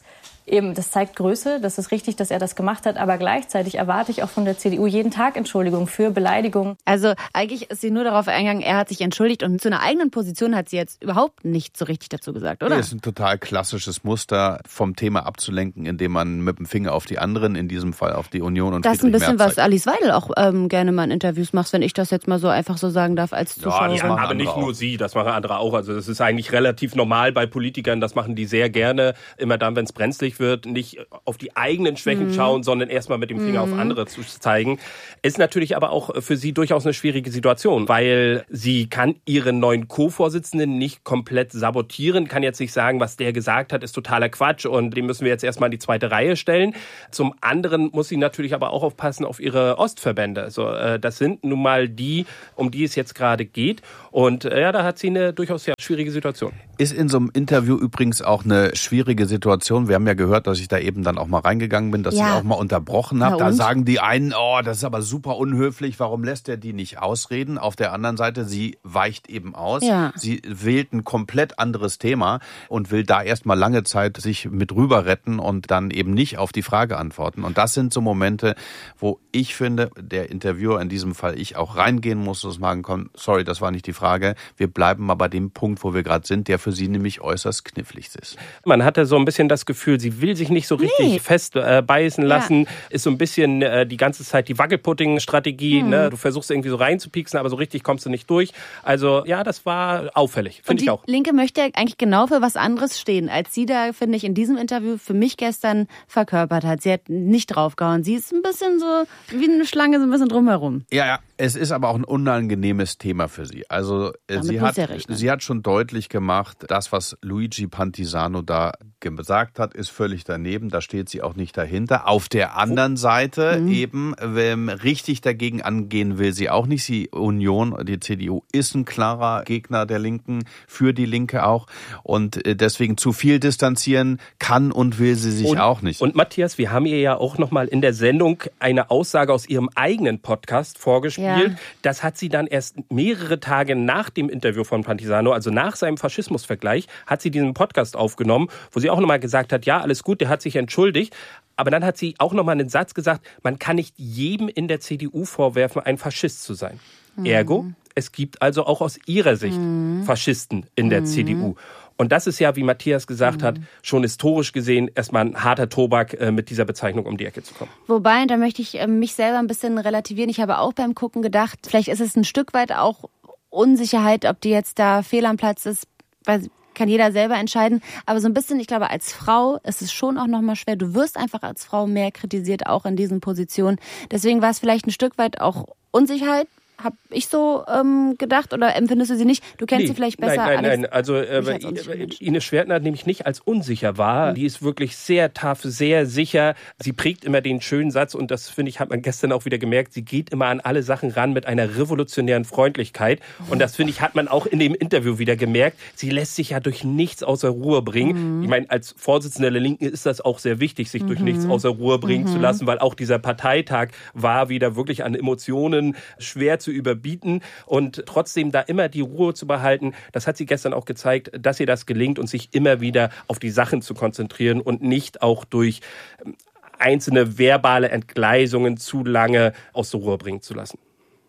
Eben, das zeigt Größe, das ist richtig, dass er das gemacht hat, aber gleichzeitig erwarte ich auch von der C D U jeden Tag Entschuldigung für Beleidigung. Also eigentlich ist sie nur darauf eingegangen, er hat sich entschuldigt und zu einer eigenen Position hat sie jetzt überhaupt nicht so richtig dazu gesagt, oder? Das ist ein total klassisches Muster, vom Thema abzulenken, indem man mit dem Finger auf die anderen, in diesem Fall auf die Union und das Friedrich ist ein bisschen, Merz was Alice Weidel auch ähm, gerne mal in Interviews macht, wenn ich das jetzt mal so einfach so sagen darf als Zuschauerin. Ja, aber nicht nur sie, das machen andere auch. Also das ist eigentlich relativ normal bei Politikern, das machen die sehr gerne. Immer dann, wenn es brenzlig wird, nicht auf die eigenen Schwächen mhm. schauen, sondern erstmal mit dem Finger mhm. auf andere zu zeigen. Ist natürlich aber auch für sie durchaus eine schwierige Situation, weil sie kann ihren neuen Co-Vorsitzenden nicht komplett sabotieren, kann jetzt nicht sagen, was der gesagt hat, ist totaler Quatsch und den müssen wir jetzt erstmal in die zweite Reihe stellen. Zum anderen muss sie natürlich aber auch aufpassen auf ihre Ostverbände. Also äh, das sind nun mal die, um die es jetzt gerade geht. Und äh, ja, da hat sie eine durchaus ja, schwierige Situation. Ist in so einem Interview übrigens auch eine schwierige Situation. Wir haben ja gehört, dass ich da eben dann auch mal reingegangen bin, dass ja. ich auch mal unterbrochen habe. Da sagen die einen, oh, das ist aber super unhöflich, warum lässt er die nicht ausreden? Auf der anderen Seite, sie weicht eben aus. Ja. Sie wählt ein komplett anderes Thema und will da erstmal lange Zeit sich mit rüber retten und dann eben nicht auf die Frage antworten. Und das sind so Momente, wo ich finde, der Interviewer, in diesem Fall ich, auch reingehen muss und sagen kann, sorry, das war nicht die Frage. Wir bleiben mal bei dem Punkt, wo wir gerade sind, der für sie nämlich äußerst knifflig ist. Man hatte so ein bisschen das Gefühl, sie will sich nicht so richtig nee. fest äh, beißen lassen. Ja. Ist so ein bisschen äh, die ganze Zeit die Wackelpudding-Strategie. Hm. Ne? Du versuchst irgendwie so reinzupieksen, aber so richtig kommst du nicht durch. Also ja, das war auffällig, finde ich auch. Die Linke möchte ja eigentlich genau für was anderes stehen, als sie da, finde ich, in diesem Interview für mich gestern verkörpert hat. Sie hat nicht draufgehauen. Sie ist ein bisschen so wie eine Schlange, so ein bisschen drumherum. Ja, ja. Es ist aber auch ein unangenehmes Thema für sie. Also Damit sie hat, sie hat schon deutlich gemacht, das, was Luigi Pantisano da gesagt hat, ist völlig daneben. Da steht sie auch nicht dahinter. Auf der anderen Seite mhm. eben, ähm, richtig dagegen angehen will sie auch nicht. Die Union, die C D U ist ein klarer Gegner der Linken, für die Linke auch. Und deswegen zu viel distanzieren kann und will sie sich und, auch nicht. Und Matthias, wir haben ihr ja auch nochmal in der Sendung eine Aussage aus ihrem eigenen Podcast vorgespielt. Ja. Das hat sie dann erst mehrere Tage nach dem Interview von Pantisano, also nach seinem Faschismusvergleich, hat sie diesen Podcast aufgenommen, wo sie auch nochmal gesagt hat, ja, alles gut, der hat sich entschuldigt. Aber dann hat sie auch nochmal einen Satz gesagt, man kann nicht jedem in der C D U vorwerfen, ein Faschist zu sein. Mhm. Ergo, es gibt also auch aus ihrer Sicht mhm. Faschisten in der mhm. C D U. Und das ist ja, wie Matthias gesagt mhm. hat, schon historisch gesehen erstmal ein harter Tobak, äh, mit dieser Bezeichnung um die Ecke zu kommen. Wobei, da möchte ich äh, mich selber ein bisschen relativieren. Ich habe auch beim Gucken gedacht, vielleicht ist es ein Stück weit auch Unsicherheit, ob die jetzt da fehl am Platz ist, weil kann jeder selber entscheiden. Aber so ein bisschen, ich glaube, als Frau ist es schon auch nochmal schwer. Du wirst einfach als Frau mehr kritisiert, auch in diesen Positionen. Deswegen war es vielleicht ein Stück weit auch Unsicherheit. Habe ich so ähm, gedacht oder empfindest du sie nicht? Du kennst nee, sie vielleicht besser. Nein, nein, Alex. nein. Also äh, Ines Schwertner nehme ich nicht als unsicher wahr. Mhm. Die ist wirklich sehr tough, sehr sicher. Sie prägt immer den schönen Satz und das, finde ich, hat man gestern auch wieder gemerkt. Sie geht immer an alle Sachen ran mit einer revolutionären Freundlichkeit. Und das, finde ich, hat man auch in dem Interview wieder gemerkt. Sie lässt sich ja durch nichts außer Ruhe bringen. Mhm. Ich meine, als Vorsitzende der Linken ist das auch sehr wichtig, sich durch mhm. nichts außer Ruhe bringen mhm. zu lassen, weil auch dieser Parteitag war wieder wirklich an Emotionen schwer zu zu überbieten und trotzdem da immer die Ruhe zu behalten. Das hat sie gestern auch gezeigt, dass ihr das gelingt und sich immer wieder auf die Sachen zu konzentrieren und nicht auch durch einzelne verbale Entgleisungen zu lange aus der Ruhe bringen zu lassen.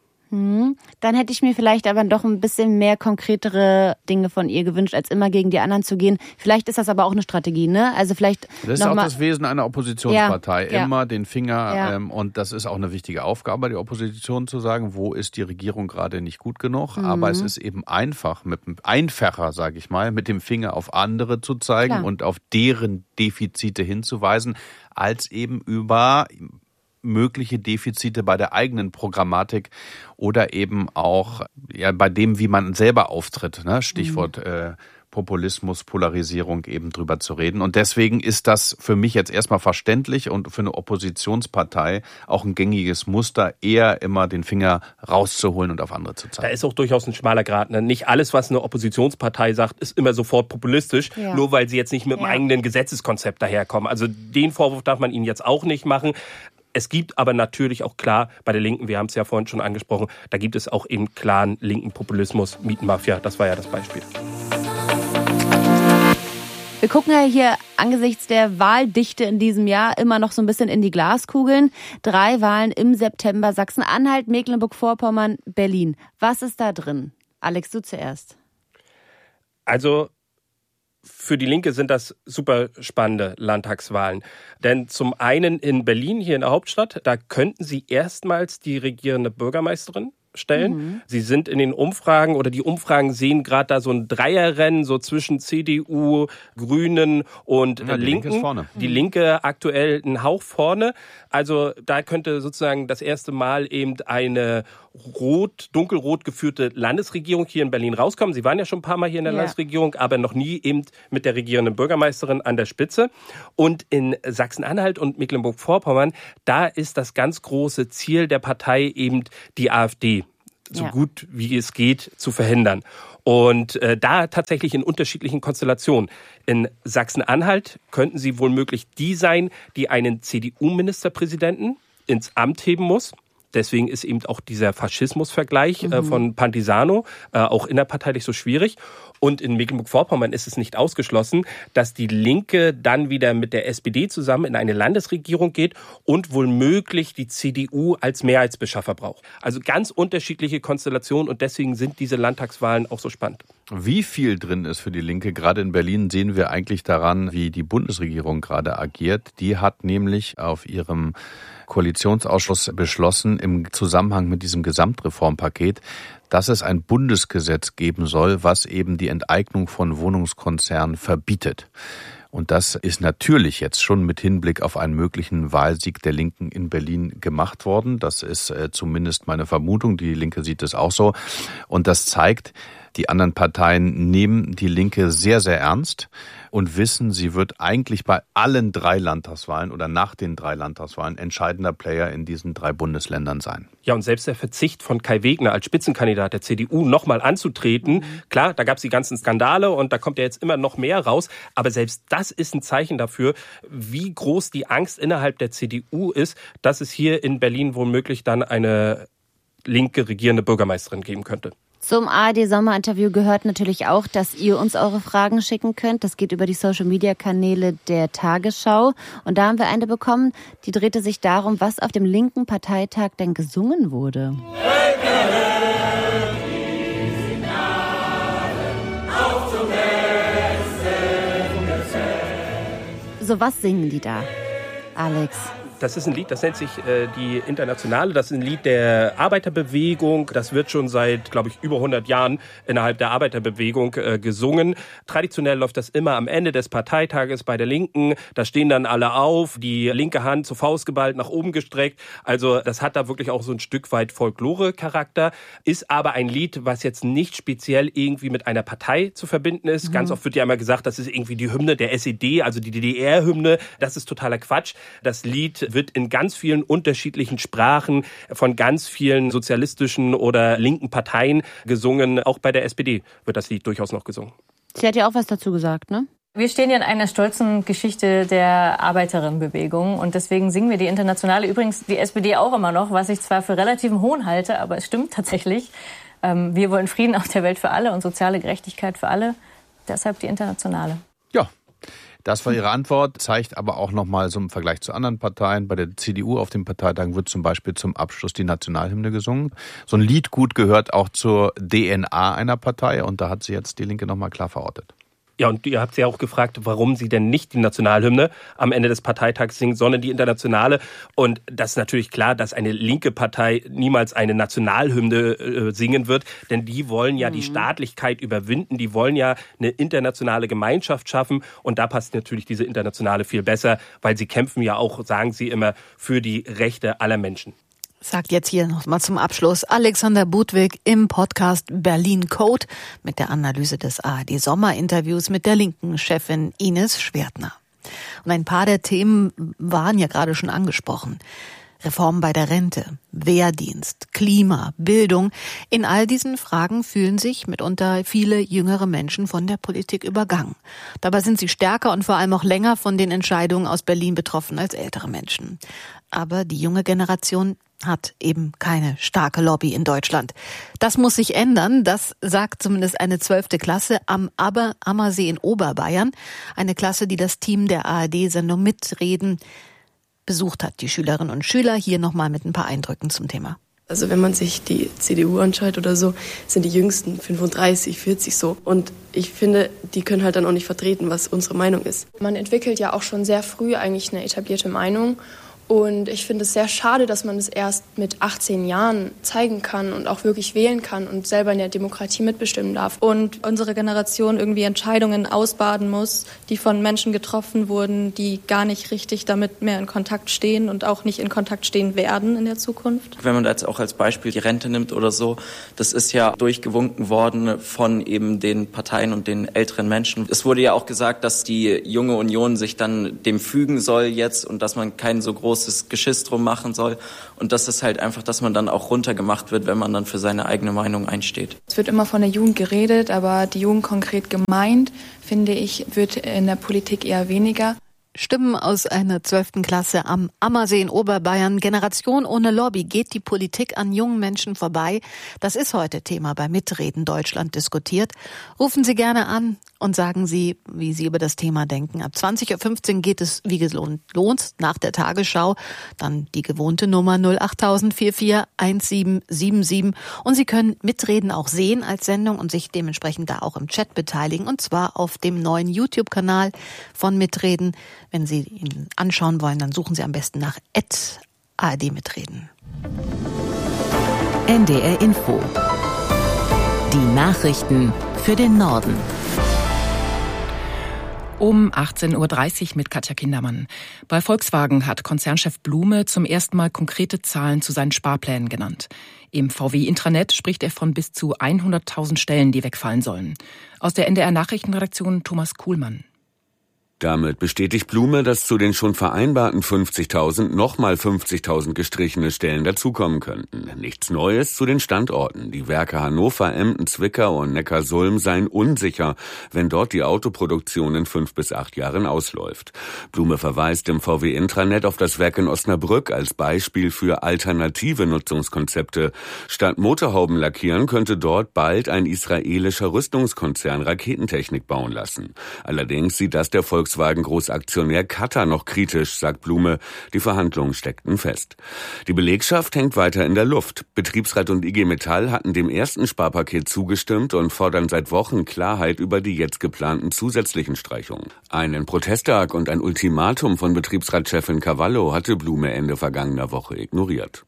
Hm. Dann hätte ich mir vielleicht aber doch ein bisschen mehr konkretere Dinge von ihr gewünscht, als immer gegen die anderen zu gehen. Vielleicht ist das aber auch eine Strategie, ne? Also vielleicht das ist noch auch mal das Wesen einer Oppositionspartei. Ja, immer ja. den Finger Ja. ähm, und das ist auch eine wichtige Aufgabe, die Opposition zu sagen, wo ist die Regierung gerade nicht gut genug. Mhm. Aber es ist eben einfach, mit einfacher, sage ich mal, mit dem Finger auf andere zu zeigen Klar. und auf deren Defizite hinzuweisen, als eben über mögliche Defizite bei der eigenen Programmatik oder eben auch ja, bei dem, wie man selber auftritt. Ne? Stichwort mhm. äh, Populismus, Polarisierung eben drüber zu reden. Und deswegen ist das für mich jetzt erstmal verständlich und für eine Oppositionspartei auch ein gängiges Muster, eher immer den Finger rauszuholen und auf andere zu zeigen. Da ist auch durchaus ein schmaler Grat. Ne? Nicht alles, was eine Oppositionspartei sagt, ist immer sofort populistisch, ja. nur weil sie jetzt nicht mit ja. einem eigenen Gesetzeskonzept daherkommen. Also den Vorwurf darf man ihnen jetzt auch nicht machen. Es gibt aber natürlich auch klar bei der Linken, wir haben es ja vorhin schon angesprochen, da gibt es auch eben klaren linken Populismus, Mietenmafia, das war ja das Beispiel. Wir gucken ja hier angesichts der Wahldichte in diesem Jahr immer noch so ein bisschen in die Glaskugeln. Drei Wahlen im September, Sachsen-Anhalt, Mecklenburg-Vorpommern, Berlin. Was ist da drin? Alex, du zuerst. Also für die Linke sind das super spannende Landtagswahlen. Denn zum einen in Berlin, hier in der Hauptstadt, da könnten sie erstmals die regierende Bürgermeisterin stellen. Mhm. Sie sind in den Umfragen oder die Umfragen sehen gerade da so ein Dreierrennen so zwischen C D U, Grünen und ja, die Linken. Linke ist vorne. Die Linke aktuell einen Hauch vorne. Also da könnte sozusagen das erste Mal eben eine rot, dunkelrot geführte Landesregierung hier in Berlin rauskommen. Sie waren ja schon ein paar Mal hier in der ja. Landesregierung, aber noch nie eben mit der regierenden Bürgermeisterin an der Spitze. Und in Sachsen-Anhalt und Mecklenburg-Vorpommern, da ist das ganz große Ziel der Partei eben die AfD so ja. gut wie es geht zu verhindern. Und äh, da tatsächlich in unterschiedlichen Konstellationen. In Sachsen-Anhalt könnten sie wohl möglich die sein, die einen C D U-Ministerpräsidenten ins Amt heben muss. Deswegen ist eben auch dieser Faschismus-Vergleich mhm. äh, von Pantisano äh, auch innerparteilich so schwierig. Und in Mecklenburg-Vorpommern ist es nicht ausgeschlossen, dass die Linke dann wieder mit der S P D zusammen in eine Landesregierung geht und womöglich die C D U als Mehrheitsbeschaffer braucht. Also ganz unterschiedliche Konstellationen und deswegen sind diese Landtagswahlen auch so spannend. Wie viel drin ist für die Linke, gerade in Berlin, sehen wir eigentlich daran, wie die Bundesregierung gerade agiert. Die hat nämlich auf ihrem Koalitionsausschuss beschlossen, im Zusammenhang mit diesem Gesamtreformpaket, dass es ein Bundesgesetz geben soll, was eben die Enteignung von Wohnungskonzernen verbietet. Und das ist natürlich jetzt schon mit Hinblick auf einen möglichen Wahlsieg der Linken in Berlin gemacht worden. Das ist äh, zumindest meine Vermutung. Die Linke sieht es auch so. Und das zeigt, die anderen Parteien nehmen die Linke sehr, sehr ernst und wissen, sie wird eigentlich bei allen drei Landtagswahlen oder nach den drei Landtagswahlen entscheidender Player in diesen drei Bundesländern sein. Ja, und selbst der Verzicht von Kai Wegner als Spitzenkandidat der C D U nochmal anzutreten, mhm. klar, da gab es die ganzen Skandale und da kommt ja jetzt immer noch mehr raus, aber selbst das ist ein Zeichen dafür, wie groß die Angst innerhalb der C D U ist, dass es hier in Berlin womöglich dann eine linke regierende Bürgermeisterin geben könnte. Zum A R D-Sommerinterview gehört natürlich auch, dass ihr uns eure Fragen schicken könnt. Das geht über die Social-Media-Kanäle der Tagesschau. Und da haben wir eine bekommen, die drehte sich darum, was auf dem linken Parteitag denn gesungen wurde. So, was singen die da, Alex? Das ist ein Lied, das nennt sich äh, die Internationale. Das ist ein Lied der Arbeiterbewegung. Das wird schon seit, glaube ich, über hundert Jahren innerhalb der Arbeiterbewegung äh, gesungen. Traditionell läuft das immer am Ende des Parteitages bei der Linken. Da stehen dann alle auf, die linke Hand zur Faust geballt, nach oben gestreckt. Also das hat da wirklich auch so ein Stück weit Folklore-Charakter. Ist aber ein Lied, was jetzt nicht speziell irgendwie mit einer Partei zu verbinden ist. Mhm. Ganz oft wird ja immer gesagt, das ist irgendwie die Hymne der S E D, also die D D R-Hymne. Das ist totaler Quatsch. Das Lied wird in ganz vielen unterschiedlichen Sprachen von ganz vielen sozialistischen oder linken Parteien gesungen. Auch bei der S P D wird das Lied durchaus noch gesungen. Sie hat ja auch was dazu gesagt, ne? Wir stehen ja in einer stolzen Geschichte der Arbeiterinnenbewegung und deswegen singen wir die Internationale. Übrigens die S P D auch immer noch, was ich zwar für relativen Hohn halte, aber es stimmt tatsächlich. Wir wollen Frieden auf der Welt für alle und soziale Gerechtigkeit für alle. Deshalb die Internationale. Ja. Das war Ihre Antwort, zeigt aber auch nochmal so im Vergleich zu anderen Parteien. Bei der C D U auf den Parteitagen wird zum Beispiel zum Abschluss die Nationalhymne gesungen. So ein Liedgut gehört auch zur D N A einer Partei und da hat sie jetzt die Linke nochmal klar verortet. Ja, und ihr habt sie ja auch gefragt, warum sie denn nicht die Nationalhymne am Ende des Parteitags singt, sondern die Internationale. Und das ist natürlich klar, dass eine linke Partei niemals eine Nationalhymne äh, singen wird, denn die wollen ja mhm. die Staatlichkeit überwinden, die wollen ja eine internationale Gemeinschaft schaffen. Und da passt natürlich diese Internationale viel besser, weil sie kämpfen ja auch, sagen sie immer, für die Rechte aller Menschen. Sagt jetzt hier noch mal zum Abschluss Alexander Budwig im Podcast Berlin Code mit der Analyse des A R D-Sommerinterviews mit der linken Chefin Ines Schwertner. Und ein paar der Themen waren ja gerade schon angesprochen. Reform bei der Rente, Wehrdienst, Klima, Bildung. In all diesen Fragen fühlen sich mitunter viele jüngere Menschen von der Politik übergangen. Dabei sind sie stärker und vor allem auch länger von den Entscheidungen aus Berlin betroffen als ältere Menschen. Aber die junge Generation hat eben keine starke Lobby in Deutschland. Das muss sich ändern, das sagt zumindest eine zwölfte Klasse am Ammersee in Oberbayern. Eine Klasse, die das Team der A R D-Sendung Mitreden besucht hat. Die Schülerinnen und Schüler hier nochmal mit ein paar Eindrücken zum Thema. Also wenn man sich die C D U anschaut oder so, sind die Jüngsten fünfunddreißig, vierzig so. Und ich finde, die können halt dann auch nicht vertreten, was unsere Meinung ist. Man entwickelt ja auch schon sehr früh eigentlich eine etablierte Meinung. Und ich finde es sehr schade, dass man es erst mit achtzehn Jahren zeigen kann und auch wirklich wählen kann und selber in der Demokratie mitbestimmen darf. Und unsere Generation irgendwie Entscheidungen ausbaden muss, die von Menschen getroffen wurden, die gar nicht richtig damit mehr in Kontakt stehen und auch nicht in Kontakt stehen werden in der Zukunft. Wenn man da jetzt auch als Beispiel die Rente nimmt oder so, das ist ja durchgewunken worden von eben den Parteien und den älteren Menschen. Es wurde ja auch gesagt, dass die junge Union sich dann dem fügen soll jetzt und dass man keinen so großen Geschiss drum machen soll. Und das ist halt einfach, dass man dann auch runtergemacht wird, wenn man dann für seine eigene Meinung einsteht. Es wird immer von der Jugend geredet, aber die Jugend konkret gemeint, finde ich, wird in der Politik eher weniger. Stimmen aus einer zwölften Klasse am Ammersee in Oberbayern. Generation ohne Lobby. Geht die Politik an jungen Menschen vorbei? Das ist heute Thema bei Mitreden Deutschland diskutiert. Rufen Sie gerne an und sagen Sie, wie Sie über das Thema denken. Ab zwanzig Uhr fünfzehn geht es wie gewohnt nach der Tagesschau. Dann die gewohnte Nummer null acht null null vier vier eins sieben sieben sieben. Und Sie können Mitreden auch sehen als Sendung und sich dementsprechend da auch im Chat beteiligen. Und zwar auf dem neuen YouTube-Kanal von Mitreden. Wenn Sie ihn anschauen wollen, dann suchen Sie am besten nach at A R D Mitreden. N D R Info. Die Nachrichten für den Norden. Um achtzehn Uhr dreißig mit Katja Kindermann. Bei Volkswagen hat Konzernchef Blume zum ersten Mal konkrete Zahlen zu seinen Sparplänen genannt. Im V W-Intranet spricht er von bis zu hunderttausend Stellen, die wegfallen sollen. Aus der N D R-Nachrichtenredaktion Thomas Kuhlmann. Damit bestätigt Blume, dass zu den schon vereinbarten fünfzigtausend nochmal fünfzigtausend gestrichene Stellen dazukommen könnten. Nichts Neues zu den Standorten. Die Werke Hannover, Emden, Zwickau und Neckarsulm seien unsicher, wenn dort die Autoproduktion in fünf bis acht Jahren ausläuft. Blume verweist im V W-Intranet auf das Werk in Osnabrück als Beispiel für alternative Nutzungskonzepte. Statt Motorhauben lackieren könnte dort bald ein israelischer Rüstungskonzern Raketentechnik bauen lassen. Allerdings sieht das der Volkswagen Volkswagen-Großaktionär Qatar noch kritisch, sagt Blume. Die Verhandlungen steckten fest. Die Belegschaft hängt weiter in der Luft. Betriebsrat und I G Metall hatten dem ersten Sparpaket zugestimmt und fordern seit Wochen Klarheit über die jetzt geplanten zusätzlichen Streichungen. Einen Protesttag und ein Ultimatum von Betriebsratschefin Cavallo hatte Blume Ende vergangener Woche ignoriert.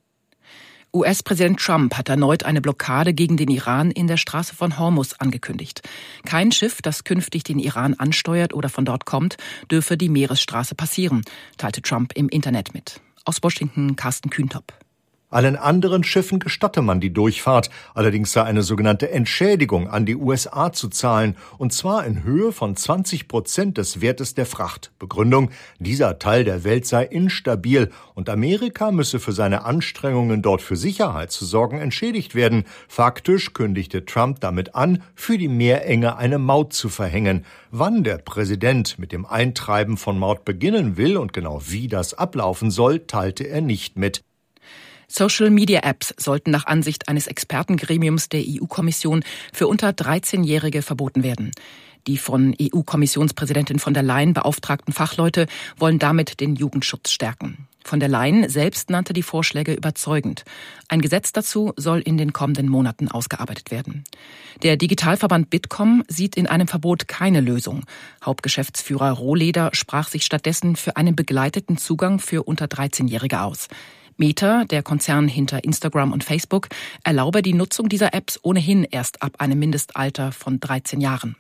U S-Präsident Trump hat erneut eine Blockade gegen den Iran in der Straße von Hormuz angekündigt. Kein Schiff, das künftig den Iran ansteuert oder von dort kommt, dürfe die Meeresstraße passieren, teilte Trump im Internet mit. Aus Washington Carsten Kühntop. Allen anderen Schiffen gestatte man die Durchfahrt. Allerdings sei eine sogenannte Entschädigung an die U S A zu zahlen, und zwar in Höhe von zwanzig Prozent des Wertes der Fracht. Begründung: Dieser Teil der Welt sei instabil und Amerika müsse für seine Anstrengungen, dort für Sicherheit zu sorgen, entschädigt werden. Faktisch kündigte Trump damit an, für die Meerenge eine Maut zu verhängen. Wann der Präsident mit dem Eintreiben von Maut beginnen will und genau wie das ablaufen soll, teilte er nicht mit. Social-Media-Apps sollten nach Ansicht eines Expertengremiums der E U-Kommission für unter dreizehnjährige verboten werden. Die von E U-Kommissionspräsidentin von der Leyen beauftragten Fachleute wollen damit den Jugendschutz stärken. Von der Leyen selbst nannte die Vorschläge überzeugend. Ein Gesetz dazu soll in den kommenden Monaten ausgearbeitet werden. Der Digitalverband Bitkom sieht in einem Verbot keine Lösung. Hauptgeschäftsführer Rohleder sprach sich stattdessen für einen begleiteten Zugang für unter dreizehnjährige aus. Meta, der Konzern hinter Instagram und Facebook, erlaube die Nutzung dieser Apps ohnehin erst ab einem Mindestalter von dreizehn Jahren.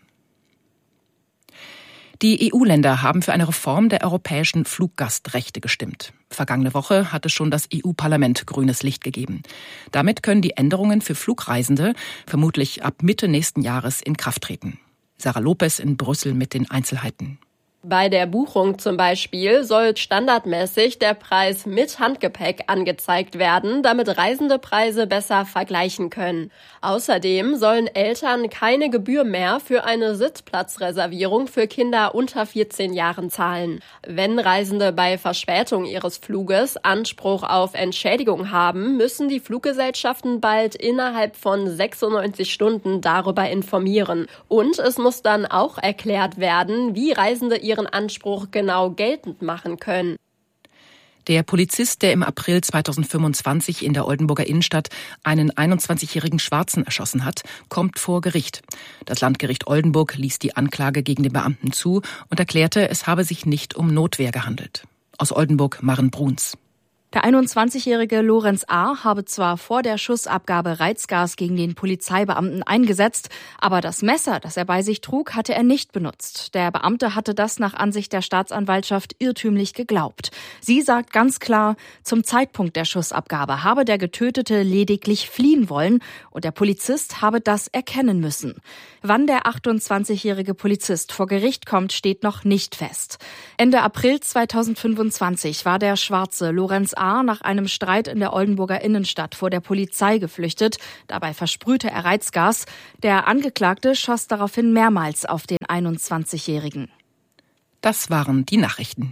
Die E U-Länder haben für eine Reform der europäischen Fluggastrechte gestimmt. Vergangene Woche hatte schon das E U-Parlament grünes Licht gegeben. Damit können die Änderungen für Flugreisende vermutlich ab Mitte nächsten Jahres in Kraft treten. Sarah Lopez in Brüssel mit den Einzelheiten. Bei der Buchung zum Beispiel soll standardmäßig der Preis mit Handgepäck angezeigt werden, damit Reisende Preise besser vergleichen können. Außerdem sollen Eltern keine Gebühr mehr für eine Sitzplatzreservierung für Kinder unter vierzehn Jahren zahlen. Wenn Reisende bei Verspätung ihres Fluges Anspruch auf Entschädigung haben, müssen die Fluggesellschaften bald innerhalb von sechsundneunzig Stunden darüber informieren. Und es muss dann auch erklärt werden, wie Reisende ihren Anspruch genau geltend machen können. Der Polizist, der im April zweitausendfünfundzwanzig in der Oldenburger Innenstadt einen einundzwanzigjährigen Schwarzen erschossen hat, kommt vor Gericht. Das Landgericht Oldenburg ließ die Anklage gegen den Beamten zu und erklärte, es habe sich nicht um Notwehr gehandelt. Aus Oldenburg Maren Bruns. Der einundzwanzigjährige Lorenz A. habe zwar vor der Schussabgabe Reizgas gegen den Polizeibeamten eingesetzt, aber das Messer, das er bei sich trug, hatte er nicht benutzt. Der Beamte hatte das nach Ansicht der Staatsanwaltschaft irrtümlich geglaubt. Sie sagt ganz klar, zum Zeitpunkt der Schussabgabe habe der Getötete lediglich fliehen wollen und der Polizist habe das erkennen müssen. Wann der achtundzwanzigjährige Polizist vor Gericht kommt, steht noch nicht fest. Ende April zweitausendfünfundzwanzig war der Schwarze Lorenz A. nach einem Streit in der Oldenburger Innenstadt vor der Polizei geflüchtet. Dabei versprühte er Reizgas. Der Angeklagte schoss daraufhin mehrmals auf den einundzwanzigjährigen. Das waren die Nachrichten.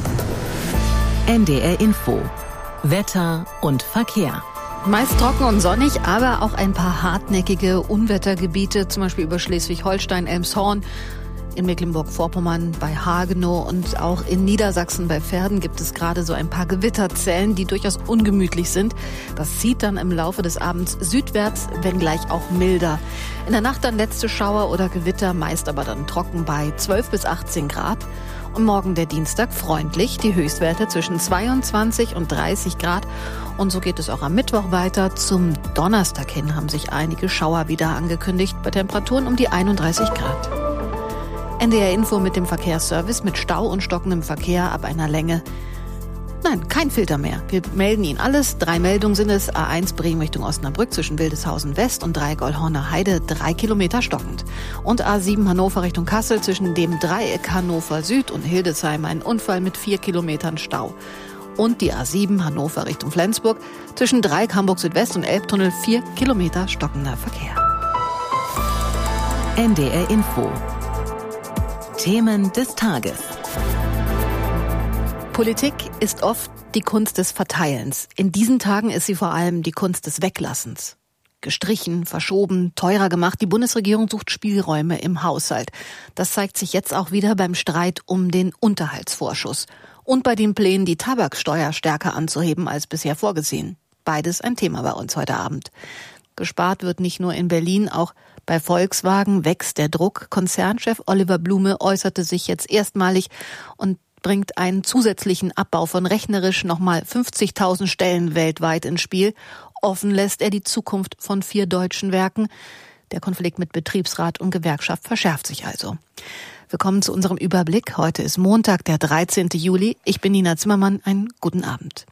N D R Info. Wetter und Verkehr. Meist trocken und sonnig, aber auch ein paar hartnäckige Unwettergebiete, zum Beispiel über Schleswig-Holstein, Elmshorn, in Mecklenburg-Vorpommern bei Hagenow und auch in Niedersachsen bei Verden gibt es gerade so ein paar Gewitterzellen, die durchaus ungemütlich sind. Das zieht dann im Laufe des Abends südwärts, wenngleich auch milder. In der Nacht dann letzte Schauer oder Gewitter, meist aber dann trocken bei zwölf bis achtzehn Grad. Und morgen der Dienstag freundlich, die Höchstwerte zwischen zweiundzwanzig und dreißig Grad. Und so geht es auch am Mittwoch weiter. Zum Donnerstag hin haben sich einige Schauer wieder angekündigt, bei Temperaturen um die einunddreißig Grad. N D R Info mit dem Verkehrsservice mit Stau und stockendem Verkehr ab einer Länge. Nein, kein Filter mehr. Wir melden Ihnen alles. Drei Meldungen sind es. A eins Bremen Richtung Osnabrück zwischen Wildeshausen West und Dreigoldhorner Heide, drei Kilometer stockend. Und A sieben Hannover Richtung Kassel zwischen dem Dreieck Hannover Süd und Hildesheim ein Unfall mit vier Kilometern Stau. Und die A sieben Hannover Richtung Flensburg zwischen Dreieck Hamburg Südwest und Elbtunnel vier Kilometer stockender Verkehr. N D R Info. Themen des Tages. Politik ist oft die Kunst des Verteilens. In diesen Tagen ist sie vor allem die Kunst des Weglassens. Gestrichen, verschoben, teurer gemacht. Die Bundesregierung sucht Spielräume im Haushalt. Das zeigt sich jetzt auch wieder beim Streit um den Unterhaltsvorschuss. Und bei den Plänen, die Tabaksteuer stärker anzuheben als bisher vorgesehen. Beides ein Thema bei uns heute Abend. Gespart wird nicht nur in Berlin, auch bei Volkswagen wächst der Druck. Konzernchef Oliver Blume äußerte sich jetzt erstmalig und bringt einen zusätzlichen Abbau von rechnerisch nochmal fünfzigtausend Stellen weltweit ins Spiel. Offen lässt er die Zukunft von vier deutschen Werken. Der Konflikt mit Betriebsrat und Gewerkschaft verschärft sich also. Wir kommen zu unserem Überblick. Heute ist Montag, der dreizehnten Juli. Ich bin Nina Zimmermann. Einen guten Abend.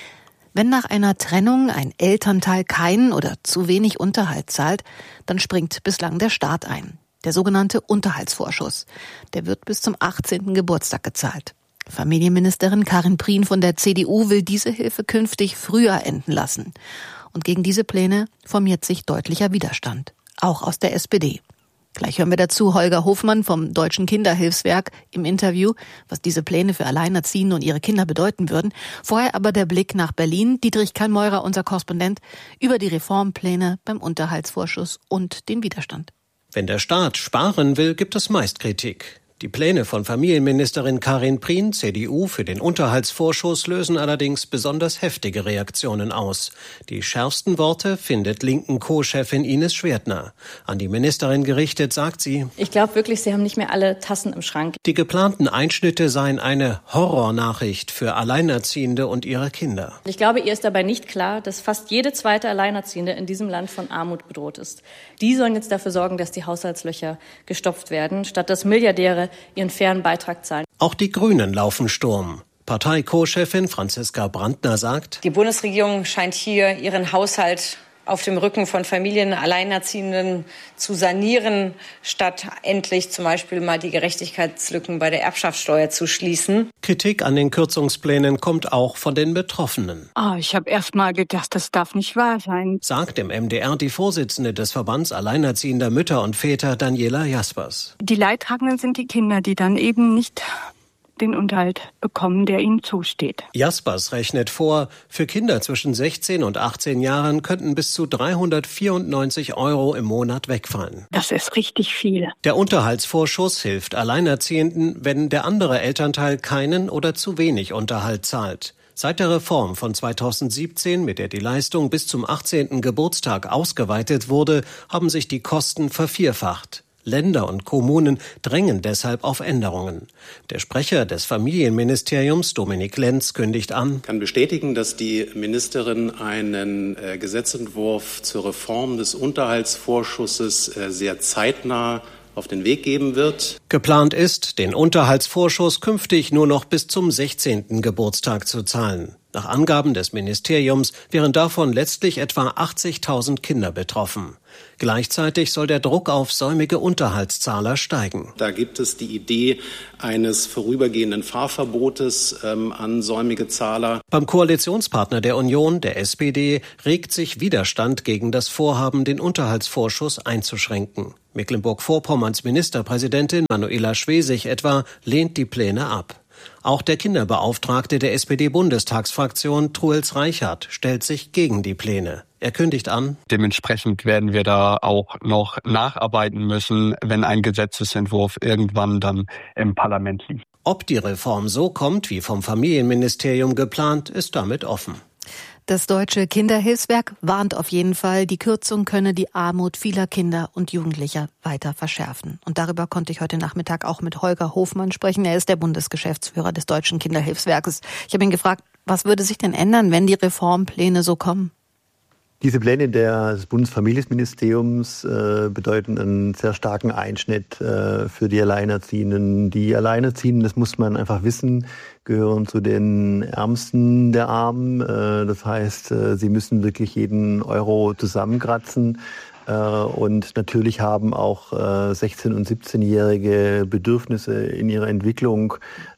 Wenn nach einer Trennung ein Elternteil keinen oder zu wenig Unterhalt zahlt, dann springt bislang der Staat ein. Der sogenannte Unterhaltsvorschuss. Der wird bis zum achtzehnten Geburtstag gezahlt. Familienministerin Karin Prien von der C D U will diese Hilfe künftig früher enden lassen. Und gegen diese Pläne formiert sich deutlicher Widerstand. Auch aus der S P D. Gleich hören wir dazu Holger Hofmann vom Deutschen Kinderhilfswerk im Interview, was diese Pläne für Alleinerziehende und ihre Kinder bedeuten würden. Vorher aber der Blick nach Berlin. Dietrich Kallmeurer, unser Korrespondent, über die Reformpläne beim Unterhaltsvorschuss und den Widerstand. Wenn der Staat sparen will, gibt es meist Kritik. Die Pläne von Familienministerin Karin Prien, C D U, für den Unterhaltsvorschuss lösen allerdings besonders heftige Reaktionen aus. Die schärfsten Worte findet linken Co-Chefin Ines Schwertner. An die Ministerin gerichtet sagt sie: Ich glaube wirklich, Sie haben nicht mehr alle Tassen im Schrank. Die geplanten Einschnitte seien eine Horrornachricht für Alleinerziehende und ihre Kinder. Ich glaube, ihr ist dabei nicht klar, dass fast jede zweite Alleinerziehende in diesem Land von Armut bedroht ist. Die sollen jetzt dafür sorgen, dass die Haushaltslöcher gestopft werden, statt dass Milliardäre ihren fairen Beitrag zahlen. Auch die Grünen laufen Sturm. Partei-Co-Chefin Franziska Brandner sagt: Die Bundesregierung scheint hier ihren Haushalt auf dem Rücken von Familien, Alleinerziehenden zu sanieren, statt endlich zum Beispiel mal die Gerechtigkeitslücken bei der Erbschaftssteuer zu schließen. Kritik an den Kürzungsplänen kommt auch von den Betroffenen. Oh, ich habe erst mal gedacht, das darf nicht wahr sein. Sagt im M D R die Vorsitzende des Verbands Alleinerziehender Mütter und Väter, Daniela Jaspers. Die Leidtragenden sind die Kinder, die dann eben nicht den Unterhalt bekommen, der ihnen zusteht. Jaspers rechnet vor, für Kinder zwischen sechzehn und achtzehn Jahren könnten bis zu dreihundertvierundneunzig Euro im Monat wegfallen. Das ist richtig viel. Der Unterhaltsvorschuss hilft Alleinerziehenden, wenn der andere Elternteil keinen oder zu wenig Unterhalt zahlt. Seit der Reform von zweitausendsiebzehn, mit der die Leistung bis zum achtzehnten Geburtstag ausgeweitet wurde, haben sich die Kosten vervierfacht. Länder und Kommunen drängen deshalb auf Änderungen. Der Sprecher des Familienministeriums, Dominik Lenz, kündigt an: Ich kann bestätigen, dass die Ministerin einen äh, Gesetzentwurf zur Reform des Unterhaltsvorschusses äh, sehr zeitnah auf den Weg geben wird. Geplant ist, den Unterhaltsvorschuss künftig nur noch bis zum sechzehnten Geburtstag zu zahlen. Nach Angaben des Ministeriums wären davon letztlich etwa achtzigtausend Kinder betroffen. Gleichzeitig soll der Druck auf säumige Unterhaltszahler steigen. Da gibt es die Idee eines vorübergehenden Fahrverbotes ähm, an säumige Zahler. Beim Koalitionspartner der Union, der S P D, regt sich Widerstand gegen das Vorhaben, den Unterhaltsvorschuss einzuschränken. Mecklenburg-Vorpommerns Ministerpräsidentin Manuela Schwesig etwa lehnt die Pläne ab. Auch der Kinderbeauftragte der S P D-Bundestagsfraktion, Truels Reichert, stellt sich gegen die Pläne. Er kündigt an: Dementsprechend werden wir da auch noch nacharbeiten müssen, wenn ein Gesetzesentwurf irgendwann dann im Parlament liegt. Ob die Reform so kommt, wie vom Familienministerium geplant, ist damit offen. Das Deutsche Kinderhilfswerk warnt auf jeden Fall, die Kürzung könne die Armut vieler Kinder und Jugendlicher weiter verschärfen. Und darüber konnte ich heute Nachmittag auch mit Holger Hofmann sprechen. Er ist der Bundesgeschäftsführer des Deutschen Kinderhilfswerkes. Ich habe ihn gefragt, was würde sich denn ändern, wenn die Reformpläne so kommen? Diese Pläne des Bundesfamilienministeriums äh, bedeuten einen sehr starken Einschnitt äh, für die Alleinerziehenden. Die Alleinerziehenden, das muss man einfach wissen, gehören zu den Ärmsten der Armen. Äh, das heißt, äh, sie müssen wirklich jeden Euro zusammenkratzen. Äh, und natürlich haben auch äh, sechzehn- und siebzehnjährige Bedürfnisse in ihrer Entwicklung,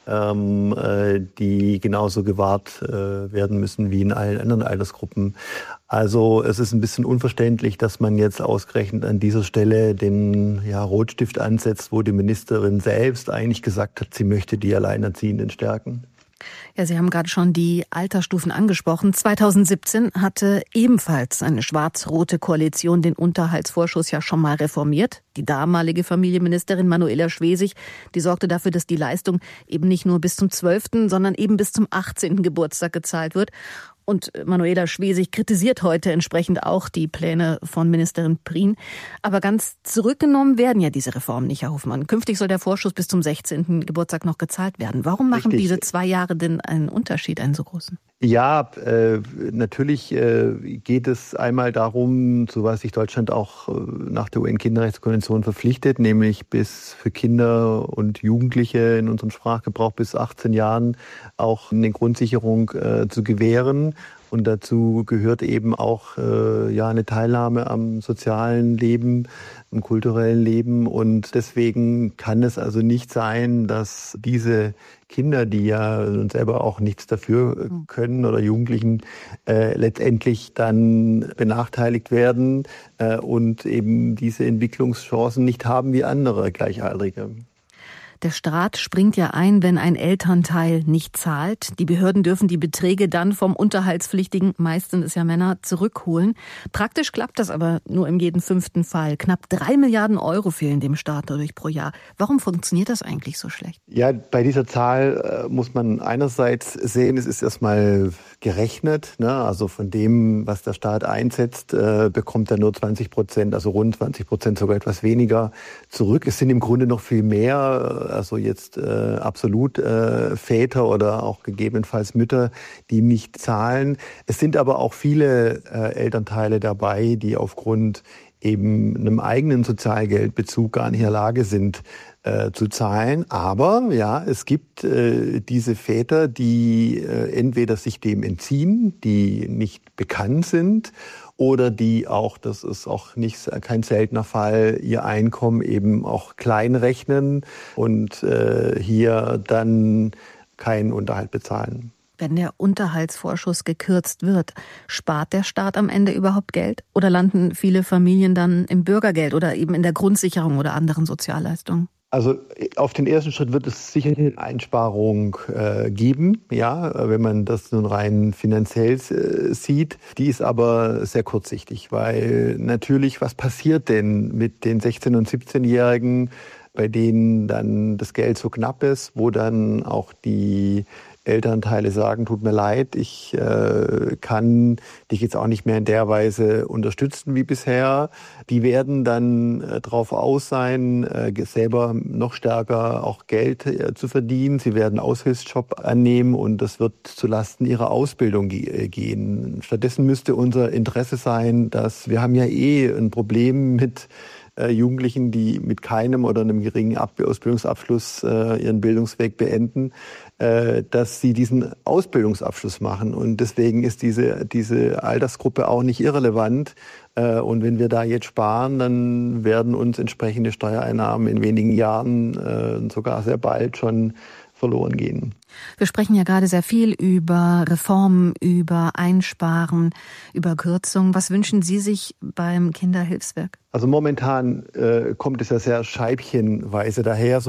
ähm, äh, die genauso gewahrt äh, werden müssen wie in allen anderen Altersgruppen. Also es ist ein bisschen unverständlich, dass man jetzt ausgerechnet an dieser Stelle den ja, Rotstift ansetzt, wo die Ministerin selbst eigentlich gesagt hat, sie möchte die Alleinerziehenden stärken. Ja, Sie haben gerade schon die Altersstufen angesprochen. zweitausendsiebzehn hatte ebenfalls eine schwarz-rote Koalition den Unterhaltsvorschuss ja schon mal reformiert. Die damalige Familienministerin Manuela Schwesig, die sorgte dafür, dass die Leistung eben nicht nur bis zum zwölften, sondern eben bis zum achtzehnten Geburtstag gezahlt wird. Und Manuela Schwesig kritisiert heute entsprechend auch die Pläne von Ministerin Prien. Aber ganz zurückgenommen werden ja diese Reformen nicht, Herr Hofmann. Künftig soll der Vorschuss bis zum sechzehnten Geburtstag noch gezahlt werden. Warum machen Richtig. diese zwei Jahre denn einen Unterschied, einen so großen? Ja, äh, natürlich äh, geht es einmal darum, zu was sich Deutschland auch äh, nach der U N-Kinderrechtskonvention verpflichtet, nämlich bis für Kinder und Jugendliche in unserem Sprachgebrauch bis achtzehn Jahren auch eine Grundsicherung äh, zu gewähren. Und dazu gehört eben auch äh, ja eine Teilnahme am sozialen Leben, am kulturellen Leben. Und deswegen kann es also nicht sein, dass diese Kinder, die ja selber auch nichts dafür können, oder Jugendlichen äh, letztendlich dann benachteiligt werden äh, und eben diese Entwicklungschancen nicht haben wie andere Gleichaltrige. Der Staat springt ja ein, wenn ein Elternteil nicht zahlt. Die Behörden dürfen die Beträge dann vom Unterhaltspflichtigen, meist sind es ja Männer, zurückholen. Praktisch klappt das aber nur in jedem fünften Fall. Knapp drei Milliarden Euro fehlen dem Staat dadurch pro Jahr. Warum funktioniert das eigentlich so schlecht? Ja, bei dieser Zahl äh, muss man einerseits sehen, es ist erstmal gerechnet, ne? Also von dem, was der Staat einsetzt, äh, bekommt er nur zwanzig Prozent, also rund zwanzig Prozent, sogar etwas weniger zurück. Es sind im Grunde noch viel mehr, also jetzt äh, absolut äh, Väter oder auch gegebenenfalls Mütter, die nicht zahlen. Es sind aber auch viele äh, Elternteile dabei, die aufgrund eben einem eigenen Sozialgeldbezug gar nicht in der Lage sind äh, zu zahlen. Aber ja, es gibt äh, diese Väter, die äh, entweder sich dem entziehen, die nicht bekannt sind, oder die auch, das ist auch nicht kein seltener Fall, ihr Einkommen eben auch klein rechnen und äh, hier dann keinen Unterhalt bezahlen. Wenn der Unterhaltsvorschuss gekürzt wird, spart der Staat am Ende überhaupt Geld? Oder landen viele Familien dann im Bürgergeld oder eben in der Grundsicherung oder anderen Sozialleistungen? Also auf den ersten Schritt wird es sicher eine Einsparung äh, geben, ja, wenn man das nun rein finanziell äh, sieht. Die ist aber sehr kurzsichtig, weil natürlich, was passiert denn mit den sechzehn- und siebzehnjährigen, bei denen dann das Geld so knapp ist, wo dann auch die Elternteile sagen, tut mir leid, ich äh, kann dich jetzt auch nicht mehr in der Weise unterstützen wie bisher. Die werden dann äh, darauf aus sein, äh, selber noch stärker auch Geld äh, zu verdienen. Sie werden einen Aushilfsjob annehmen und das wird zulasten ihrer Ausbildung ge- gehen. Stattdessen müsste unser Interesse sein, dass wir haben ja eh ein Problem mit äh, Jugendlichen, die mit keinem oder einem geringen Ab- Ausbildungsabschluss äh, ihren Bildungsweg beenden, dass sie diesen Ausbildungsabschluss machen. Und deswegen ist diese, diese Altersgruppe auch nicht irrelevant. Und wenn wir da jetzt sparen, dann werden uns entsprechende Steuereinnahmen in wenigen Jahren, sogar sehr bald, schon verloren gehen. Wir sprechen ja gerade sehr viel über Reformen, über Einsparen, über Kürzungen. Was wünschen Sie sich beim Kinderhilfswerk? Also momentan äh, kommt es ja sehr scheibchenweise daher.